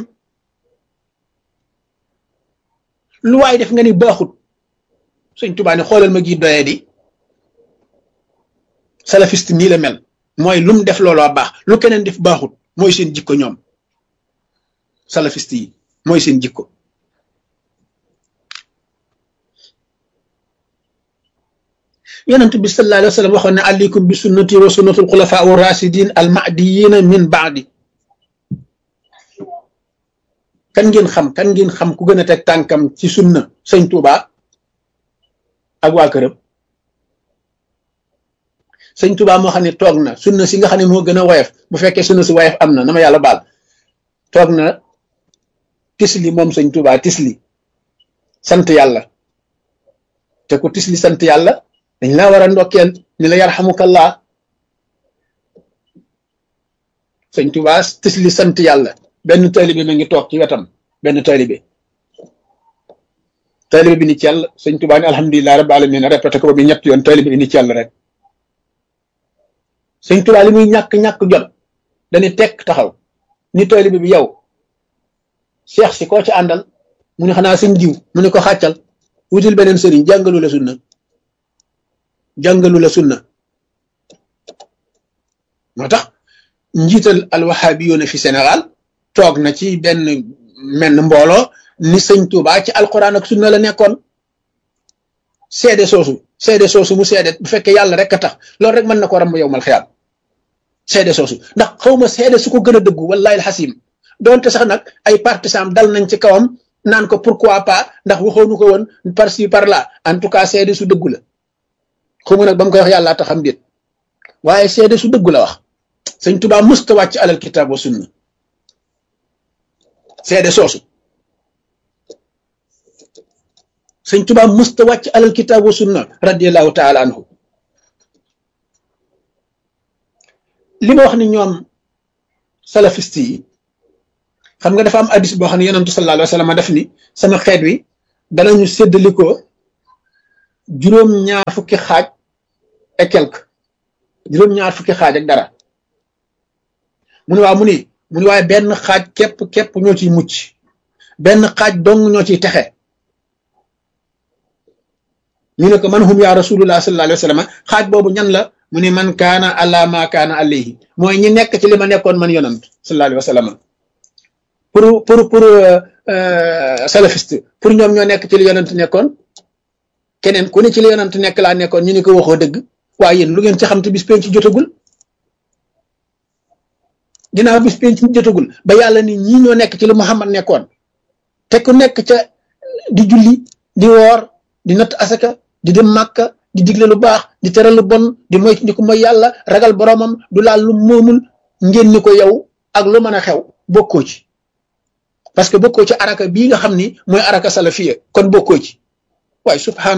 lu waay def nga ni baaxut sëñ Tuubaa ne xoolal ma gi doye di salafiste nii la mel mooy lu mu def looloo baax lu keneen def baaxut mooy seen jikko ñoom salafiste yi mooy seen jikko yonent bi sallallahu alayhi wa sallam waxoon ne aleykum bi sunnati wa sunnatul xulafaa wa rasidin al mahdiyina min baadi kan ngeen xam ku gën a teg tànkam ci sunna sëñ Tuubaa ak waa këram sëñ Tuubaa moo xam ne toog na sunna si nga xam ne moo gën a woyof bu fekkee sunna si woyof am na ma yàlla baal toog na tisli moom sëñ Tuubaa tisli sant yàlla te ku tisli sant yàlla dañ laa war a ndokkeel ni la yarhamukallah sëñ Tuubaa tisli sant yàlla benn taalibe ma ngi toog ci wetam benn taalibe bi ni ci yàlla sëñ Tuubaa ni alhamdulilah rabbil alamin répété ko ba bi ñett yoon taalibe bi ni ci yàlla rek sëñ Tuubaa li muy ñàkk jot dañuy tekk taxaw ni taalibe bi yow seex si koo ci àndal mu ne xanaa sëñ jiw mu ne ko xàccal wutil beneen sëriñ jàngalu la sunna moo tax njiital alwahabi yoona fi Sénégal toog na ci benn menn mbooloo ni sëñ Tuubaa ci alquran ak sunna la nekkoon seede soosu mu seede bu fekkee yàlla rek a tax loolu rek mën na ko ramb yow mal xiyaam seede soosu ndax xawma seede su ko gën a dëggu wallahi alxasim doonte sax nag ay partisans dal nañ ci kawam naan ko pourquoi pas ndax waxoonu ko woon par ci par là en tout cas seede su dëggu la xawma nag ba mu koy wax yàlla taxam déet waaye seede su dëggu la wax sëñ Tuubaa musta wàcc alal kitaab wa sunna seede soosu sëñ Tuubaa musta wàcc alal kitaab wa sunna radiyallahu taala anhu li ma wax ni ñoom salafiste yi xam nga dafa am hadis boo xam ne yonentu sallallahu alayhi wa sallam def ni sama xeet wi danañu séddalikoo juróom-ñaar fukki xaaj et quelque juróom-ñaar fukki xaaj ak dara mu ne waaw mu ni waaye benn xaaj képp ñoo ciy mucc benn xaaj dong ñoo ciy texe ñu ne ko man hum ya rasulullah sallallahu alayhi wa sallam xaaj boobu ñan la mu ne man kaana ala ma kaana alayhi mooy ñi nekk ci li ma nekkoon man yonant sallallahu alayhi wa sallam pour salafiste pour ñoom ñoo nekk ci li yonant nekkoon keneen ku ne ci li yonant nekk laa nekkoon ñu ne ko waxoo dëgg waaye yéen lu ngeen ci xam te bis penc jotagul ginnaaw bis penc jotagul ba yàlla ni ñii ñoo nekk ci li Muhammad nekkoon te ku nekk ca di julli di woor di natt asaka di dem màkka di digle lu baax di tere lu bon di moy ndi ko mooy yàlla ragal boromam du laal lu moomul ngeen ni ko yow ak lu mën a xew bokkoo ci parce que bokkoo ci araka bii nga xam ni mooy araka salafiya kon bokkoo ci waaye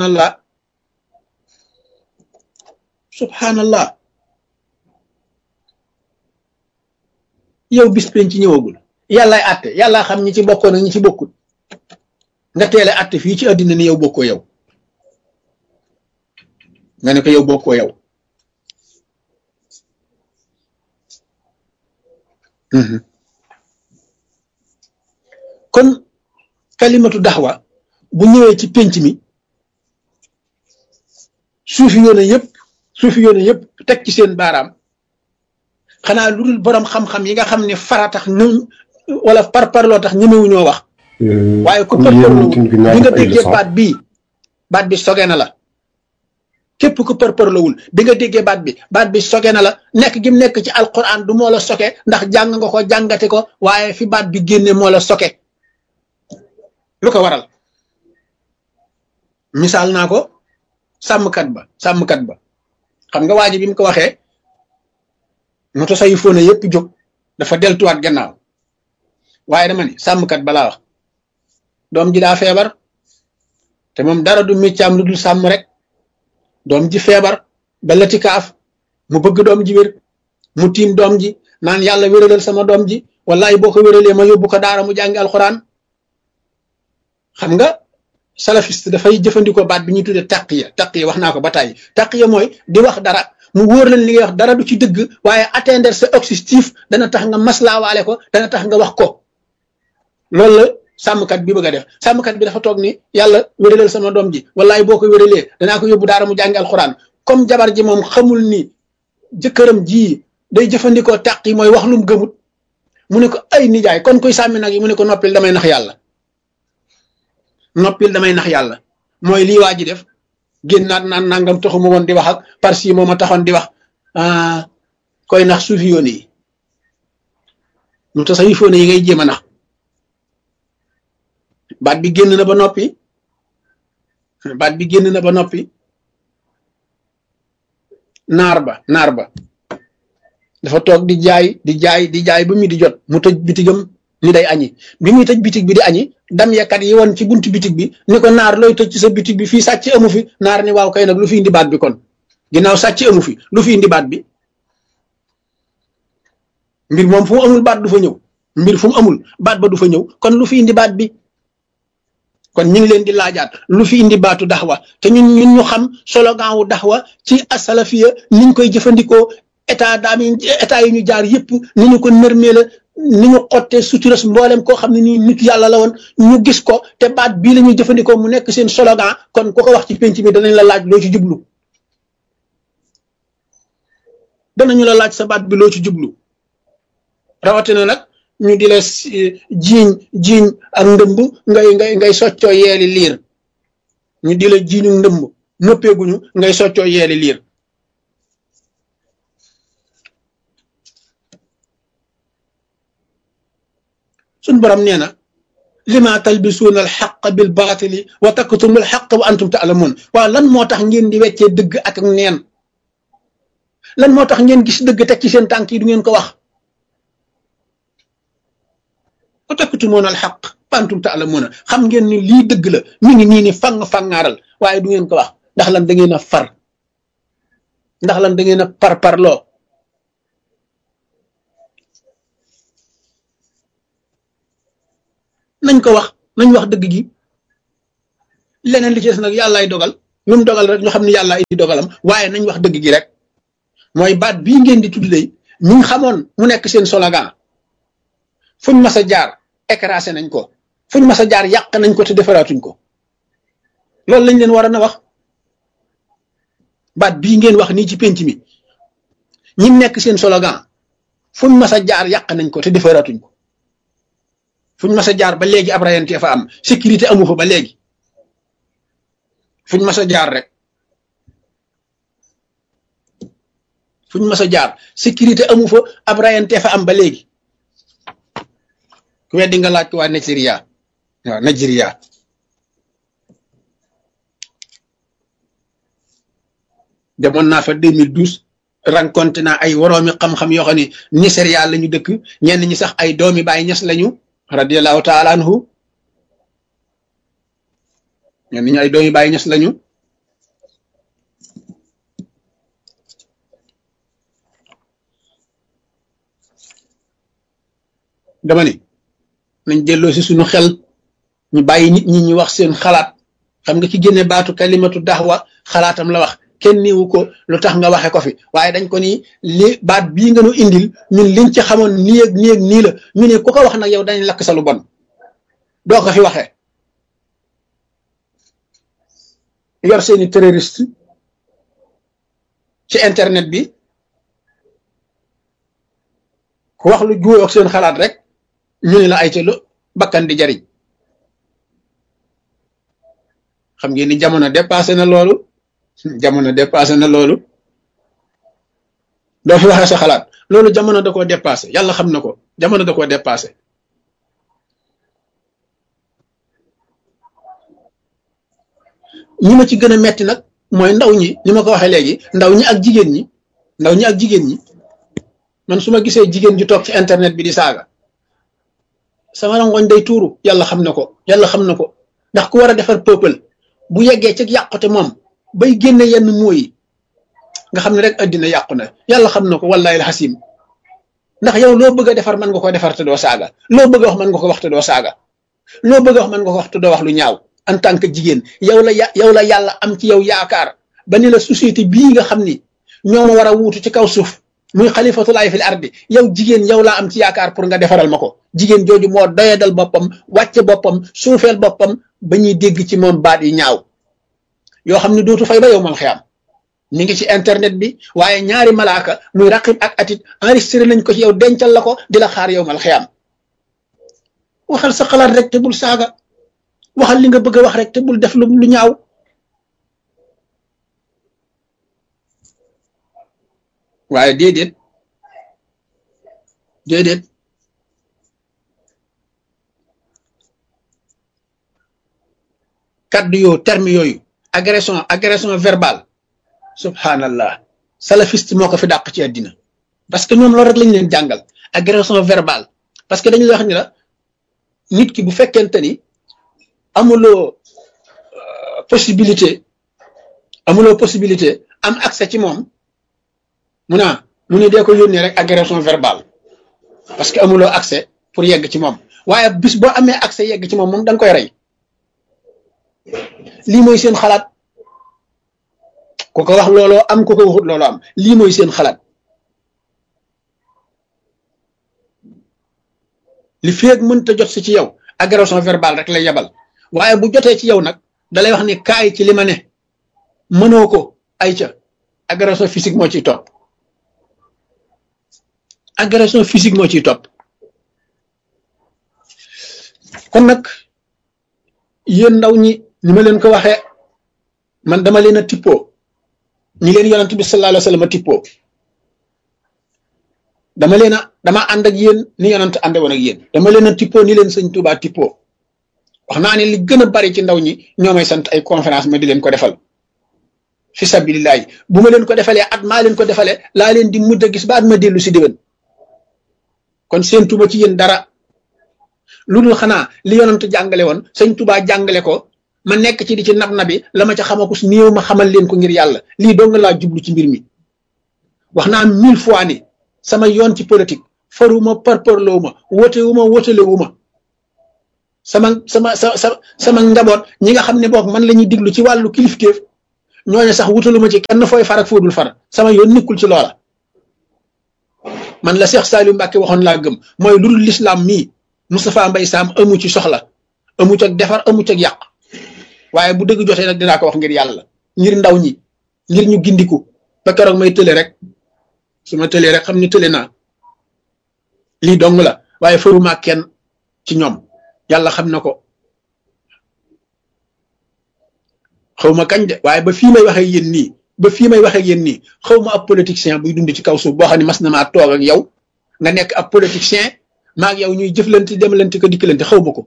subhanallah yow bis penc ci ñëwagul yàllaay àtte yàllaa xam ñi ci bokkoon ak ñi ci bokkul nga teele àtte fii ci àddina ni yow bokkoo yow nga ne ko yow bokkoo yow kon kalimatu daxwa bu ñëwee ci penc mi suufi yoone yëpp teg ci seen baaraam xanaa lu dul borom xam-xam yi nga xam ne fara tax ñu wala parparloo tax ñemewu ñoo wax waaye ku parparloo bi nga déggee baat bi soge na la képp ku parparlowul bi nga déggee baat bi soge na la nekk gi mu nekk ci alquran du moo la soke ndax jàng nga ko jàngate ko waaye fi baat bi génne moo la soke lu ko waral misaal naa ko sàmmkat ba xam nga waa ji bi mu ko waxee moto sayu fóona yëpp jóg dafa deltuwaat gannaaw waaye dama ni sàmmkat balaa wax doom ji daa feebar te moom dara du miccaam lu dul sàmm rek doom ji feebar ba lati kaaf mu bëgg doom ji wér mu tiim doom ji naan yàlla wéralal sama doom ji wallahi boo ko wéralee ma yóbbu ko daara mu jàngi alxuraan xam nga salafiste dafay jëfandikoo baat bi ñuy tuddee taqiya wax naa ko ba tàyyi taqiya mooy di wax dara mu wóor leen li ngay wax dara du ci dëgg waaye atteindre sa objectif dana tax nga maslaawaale ko dana tax nga wax ko loolu la sàmmkat bi bëgg a def sàmmkat bi dafa toog ni yàlla wéralal sama doom ji wallahi boo ko wéralee danaa ko yóbbu daara mu jàngi alxuraan comme jabar ji moom xamul ni jëkkëram ji day jëfandikoo taqi mooy wax lum gëmut mu ne ko ay nijaay kon koy sàmmi nag yi mu ne ko noppil damay nax yàlla mooy lii waa ji def génnaat naan nangam taxuma woon di wax ak parce que moo ma taxoon di wax koy nax suufi yoon yi mu tasawifoon yi ngay jéem a nax baat bi génn na ba noppi naar ba dafa toog di jaay ba mi di jot mu tëj bitigam ni day añi bi muy tëj bitig bi di añi dam yakat yi woon ci buntu bitig bi ni ko naar looy tëj ci sa bitig bi fii sàcc amu fi naar ni waaw kay nag lu fi indi baat bi kon ginnaaw sàcc amu fi lu fi indi baat bi mbir moom fu mu amul baat du fa ñëw baat ba du fa ñëw kon lu fi indi baat bi kon ñu ngi leen di laajaat lu fi indi baatu daxwa te ñun ñu xam slogan wu daxwa ci asalafiya niñ koy jëfandikoo état yi ñu jaar yëpp ni ñu ko nërmee la ni ñu xottee suturas mboolem koo xam ne nii nit yàlla la woon ñu gis ko te baat bii la ñuy jëfandikoo mu nekk seen slogan kon ku ko wax ci penc mi danañ la laaj loo ci jublu danañu la laaj sa baat bi loo ci jublu rawatina nag ñu di la jiiñ ak ndëmb ngay soccoo yeeli liir ñu di la jiiñu ndëmb noppeeguñu ngay soccoo yeeli liir suñ borom nee na lima talbisuuna alxaq bil baatili wa taktumu alxaq wa antum taalamuun waaw lan moo tax ngeen di weccee dëgg ak neen lan moo tax ngeen gis dëgg teg ci seen tànk yi du ngeen ko wax wa taktumuuna alxaq wa antum taalamuun xam ngeen ni lii dëgg la mi ngi nii ni fangaaral waaye du ngeen ko wax ndax lan da ngeen a far ndax lan da ngeen a parparloo nañ ko wax nañ wax dëgg gi leneen li ci des nag yàllaay dogal lu mu dogal rek ñu xam ne yàlla indi dogalam waaye nañ wax dëgg gi rek mooy baat bii ngeen di tudd lay ñi nga xamoon mu nekk seen slogan fuñ mas a jaar écrasé nañ ko fuñ mas a jaar yàq nañ ko te defaraatuñ ko loolu lañ leen war a na wax baat bii ngeen wax nii ci penc mi ñi nekk seen slogan fuñ mas a jaar yàq nañ ko te defaraatuñ ko fuñ mas a jaar ba léegi ab rayante fa am sécurité amu fa ba léegi fuñ mas a jaar rek fuñ mas a jaar sécurité amu fa ab rayante fa am ba léegi ku weddi nga laaj ko waa Nigeria waaw Nigeria demoon naa fa 2012 rencontré naa ay woroomi xam-xam yoo xam ne Nigeria lañu dëkk ñenn ñi sax ay doomi Baay Ñas lañu radiyallahu taala anhu ñenn ñi ay doomi Baay Ñas lañu dama ni nañ delloo si suñu xel ñu bàyyi nit ñi ñu wax seen xalaat xam nga ki génne baatu kalimatu daxwa xalaatam la wax kenn niwu ko lu tax nga waxe ko fi waaye dañ ko ni li baat bii nga nu indil ñun liñ ci xamoon nii ak nii ak nii la ñu ne ku ko wax nag yow dañ lakk sa lu bon doo ko fi waxee yor seeni terroriste ci internet bi ku wax lu juuyoo ak seen xalaat rek ñu ne la ay ca lu bakkan di jariñ xam ngeen ni jamono dépassé na loolu jamono dépassé na loolu doo fi waxee sa xalaat loolu jamono da koo dépassé yàlla xam na ko jamono da koo dépassé ñi ma ci gën a metti nag mooy ndaw ñi ni ma ko waxee léegi ndaw ñi ak jigéen ñi ndaw ñi ak jigéen ñi man su ma gisee jigéen ju toog ci internet bi di saaga sama rangoñ day tuuru yàlla xam na ko yàlla xam na ko ndax ku war a defar peuple bu yeggee ci yàqute moom bay génne yenn mooy nga xam ne rek addina yàqu na yàlla xam na ko wallahi alxasim ndax yow loo bëgg a defar mën nga ko defar te doo saaga loo bëgg a wax mën nga ko wax te doo saaga loo bëgg a wax mën nga ko wax te doo wax lu ñaaw en tant que jigéen yow la yàlla am ci yow yaakaar ba ni la société bii nga xam ni ñoo ma war a wuutu ci kaw suuf muy xalifatulaay fil ardi yow jigéen yow laa am ci yaakaar pour nga defaral ma ko jigéen jooju moo doyadal boppam wàcce boppam suufeel boppam ba ñuy dégg ci moom baat yi ñaaw yoo xam ne dootu fay ba yow mal xiyaam mi ngi ci internet bi waaye ñaari malaaka muy raqib ak atit enregistré nañ ko ci yow dencal la ko di la xaar yow mal xiyaam waxal sa xalaat rek te bul saaga waxal li nga bëgg a wax rek te bul def lu ñaaw waaye déedéet kaddu yoo terme yooyu agression verbale subhanallah salafiste moo ko fi dàq ci àddina parce que ñoom loolu rek lañ leen jàngal agression verbale parce que dañuy wax ni la nit ki bu fekkente ni amuloo possibilité am accès ci moom mu ne dee ko yónnee rek agression verbale parce que amuloo accès pour yegg ci moom waaye bis boo amee accès yegg ci moom dañ koy rey lii mooy seen xalaat ku ko wax looloo am ku ko waxut looloo am lii mooy seen xalaat li feeg mënta jot si ci yow agression verbale rek lay yebal waaye bu jotee ci yow nag dalay wax ni kaay ci li ma ne mënoo ko ay ca agression physique moo ciy topp agression physique moo ciy topp kon nag yéen ndaw ñi ni ma leen ko waxee man dama leen a tippoo ñi leen yonent bi sallallahu alayhi wa sallam a tippoo dama ànd ak yéen ni yonent ànde woon ak yéen dama leen a tippoo ni leen sëñ Tuubaa tippoo wax naa ne li gën a bari ci ndaw ñi ñoo may sant ay conférence ma di leen ko defal fi sabilillahi bu ma leen ko defalee at maa leen ko defalee laa leen di mujj a gis ba at ma dellu si déwén kon seen tuba ci yéen dara lu dul xanaa li yonent jàngale woon sëñ Tuubaa jàngale ko ma nekk ci di ci nab nabi la ma ca xamakus néew ma xamal leen ko ngir yàlla lii dong laa jublu ci mbir mi wax naa 1000 fois ni sama yoon ci politique faruma parparloo ma wotewu ma wotalewu ma sama njaboot ñi nga xam ne boog man la ñuy diglu ci wàllu kilifteef ñooñu sax wutaluma ci kenn fooy far ak foodul far sama yoon nekkul ci loola man la Cheikh Saliou Mbacke waxoon laa gëm mooy lu dul l'islam mii Moustapha Mbaye Sam amu ci soxla amu ci ak defar amu ci ak yàq waaye bu dëgg jotee nag dinaa ko wax ngir yàlla ngir ndaw ñi ngir ñu gindiku ba keroog may tële rek su ma tëlee rek xam ni tële naa lii dong la waaye faruma kenn ci ñoom yàlla xam na ko xaw ma kañ de waaye ba fii may waxee yéen nii ba fii may waxee yéen nii xaw ma ab politicien buy dund ci kaw suuf boo xam ne mas na maa toog ak yow nga nekk ab politicien maa ak yow ñuy jëflante demalante ko dikkalante xaw ma ko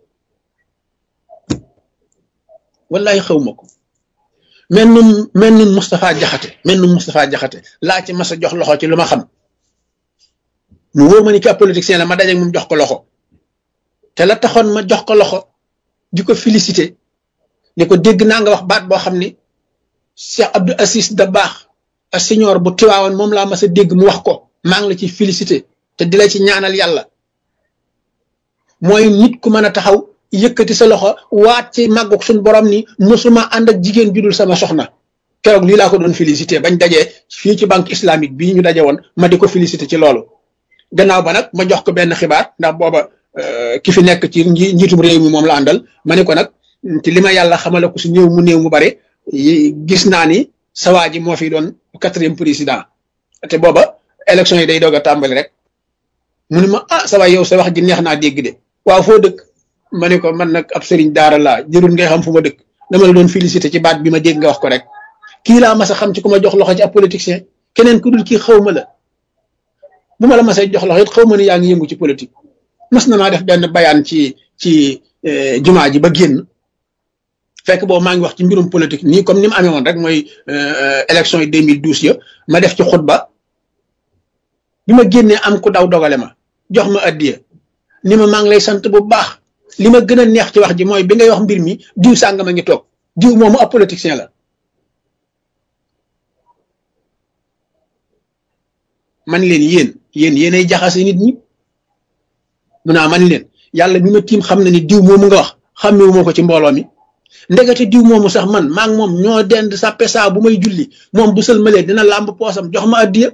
wallahi xaw ma ko mel nun Moustapha Jaxate laa ci mas a jox loxo ci lu ma xam mu wóor ma ni ki ab politicien la ma dajeeg moom jox ko loxo te la taxoon ma jox ko loxo di ko félicité ne ko dégg naa nga wax baat boo xam ni Cheikh Abdou Aziz Dabakh a senior bu Tiwaawan moom laa mas a dégg mu wax ko maa ngi la ci félicité te di la ci ñaanal yàlla mooy nit ku mën a taxaw yëkkati sa loxo waat ci màggug suñ borom ni mosuma ànd ak jigéen judul sama soxna keroog lii laa ko doon félicité bañ dajee fii ci banque islamique bii ñu daje woon ma di ko félicité ci loolu gannaaw ba nag ma jox ko benn xibaar ndax booba ki fi nekk ci njiitum réew mi moom la àndal ma ne ko nag ci li ma yàlla xamale ko si néew mu bare gis naa ni sawaa ji moo fi doon 4e président te booba élection yi day doog a tàmbali rek mu ne ma sawaay yow sa wax ji neex naa dégg de waaw foo dëkk ma ne ko man nag ab sëriñ daara laa jërul ngay xam fu ma dëkk dama la doon félicité ci baat bi ma dégg nga wax ko rek kii laa mas a xam ci ku ma jox loxo ci ab politicien keneen ku dul kii xaw ma la bu ma la masee jox loxo it xaw ma ni yaa ngi yëngu ci politique mas na maa def benn bayaan ci jumaa ji ba génn fekk boobu maa ngi wax ci mbirum politique nii comme ni mu amee woon rek mooy élection yi 2012 ya ma def ci xutba bi ma génnee am ku daw dogale ma jox ma addiya ni ma maa ngi lay sant bu baax li ma gën a neex ci wax ji mooy bi ngay wax mbir mi diw sàngam a ngi toog diw moomu ab politicien la man leen yéenay jaxase nit ñi mun naa man leen yàlla bi ma tiim xam na ni diw moomu nga wax xàmmewu ma ko ci mbooloo mi ndekete diw moomu sax man maa ngi moom ñoo dend sàppe saa bu may julli moom bu sëlmalee dina làmb poosam jox ma addiya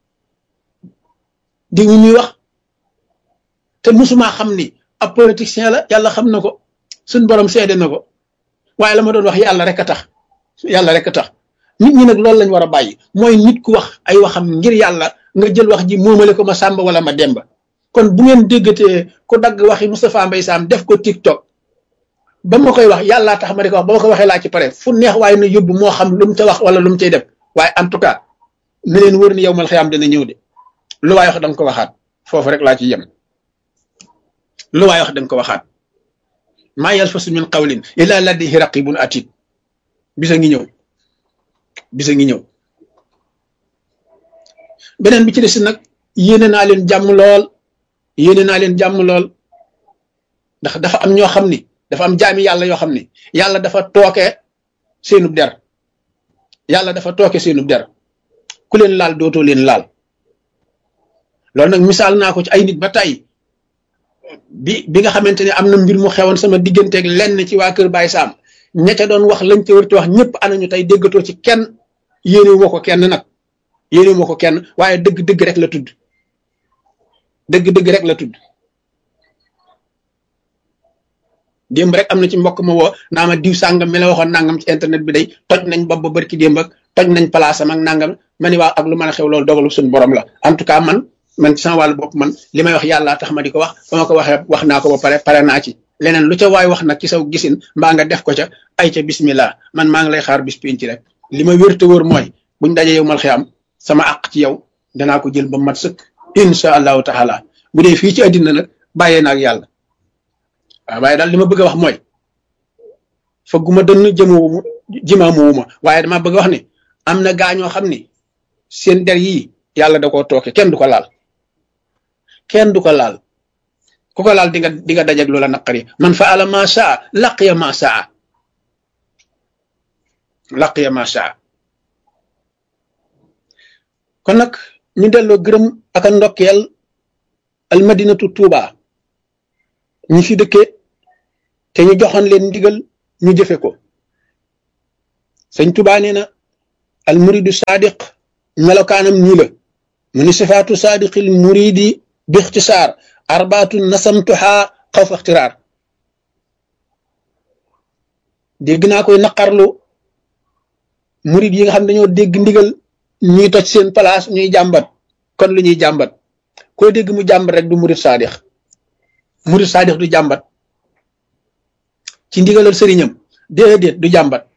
diw muy wax te musuma xam ni ab politicien la yàlla xam na ko suñ borom seede na ko waaye la ma doon wax yàlla rek a tax nit ñi nag loolu lañ war a bàyyi mooy nit ku wax ay waxam ngir yàlla nga jël wax ji moomale ko ma sàmba wala ma demba kon bu ngeen déggatee ku dagg waxi Moustapha Mbaye Sam def ko TikTok ba ma koy wax yàllaa tax ma di ko wax ba ma ko waxee laa ci pare fu neex waaye na yóbbu moo xam lu mu ca wax wala lu mu cay def waaye en tout cas ne leen wër ni yow mal xiyaam dana ñëw de lu waay wax da nga ko waxaat foofu rek laa ci yem lu waay wax da nga ko waxaat maa yalfasu min qawlin illa ladayhi raqibun atid bisa ngi ñëw beneen bi ci des nag yéene naa leen jàmm lool ndax dafa am ñoo xam ni dafa am jaami yàlla yoo xam ni yàlla dafa tooke seenub der ku leen laal dootoo leen laal loolu nag misaal naa ko ci ay nit ba tey bi nga xamante ne am na mbir mu xewoon sama digganteeg lenn ci waa Kër Baye Sam ña ca doon wax lañ ca wërti wax ñëpp anañu tey déggatoo ci kenn yéenewu ma ko kenn waaye dëgg rek la tudd démb rek am na ci mbokk ma woo naa ma diw sàngam mi la waxoon nangam ci internet bi day toj nañ bopp ba barki démb ak toj nañ palaasam ak nangam ma ni waaw ak lu mën a xew loolu dogalu suñu borom la en tout cas man ci sama wàllu bopp man li may wax yàlla tax ma di ko wax ba ma ko waxee wax naa ko ba pare naa ci leneen lu ca waay wax nag ci saw gisin mbaa nga def ko ca ay ca bismillah man maa ngi lay xaar bis pénc rek li ma wér te wóor mooy buñ dajee yow mal xiyam sama àq ci yow danaa ko jël ba mat sëkk insha allahu taala bu dee fii ci àddina nag bàyyee naag yàlla waaw waaye daal li ma bëgg a wax mooy fëgguma dënn jimaamuwuma waaye dama bëgg a wax ni am na gaañoo xam ni seen der yii yàlla da koo tooke kenn du ko laal ku ko laal di nga dajeg loola naqari man faala ma saa laqiya ma saa kon nag ñu delloo gërëm ak a ndokkeel almadinatu Tuuba ñi fi dëkkee te ñu joxoon leen ndigal ñu jëfe ko sëñ Tuubaa nee na al muridu sadiq melokaanam nii la mu ni sifaatu sadiqil muridi bi ixtisaar arbaatu nasamtuha xaw fa ixtiraar dégg naa koy naqarlu murid yi nga xam ne dañoo dégg ndigal ñuy toj seen place ñuy jàmbat kon lu ñuy jàmbat koo dégg mu jàmbat rek du murid saadix du jàmbat ci ndigalal sëriñam déedéet du jàmbat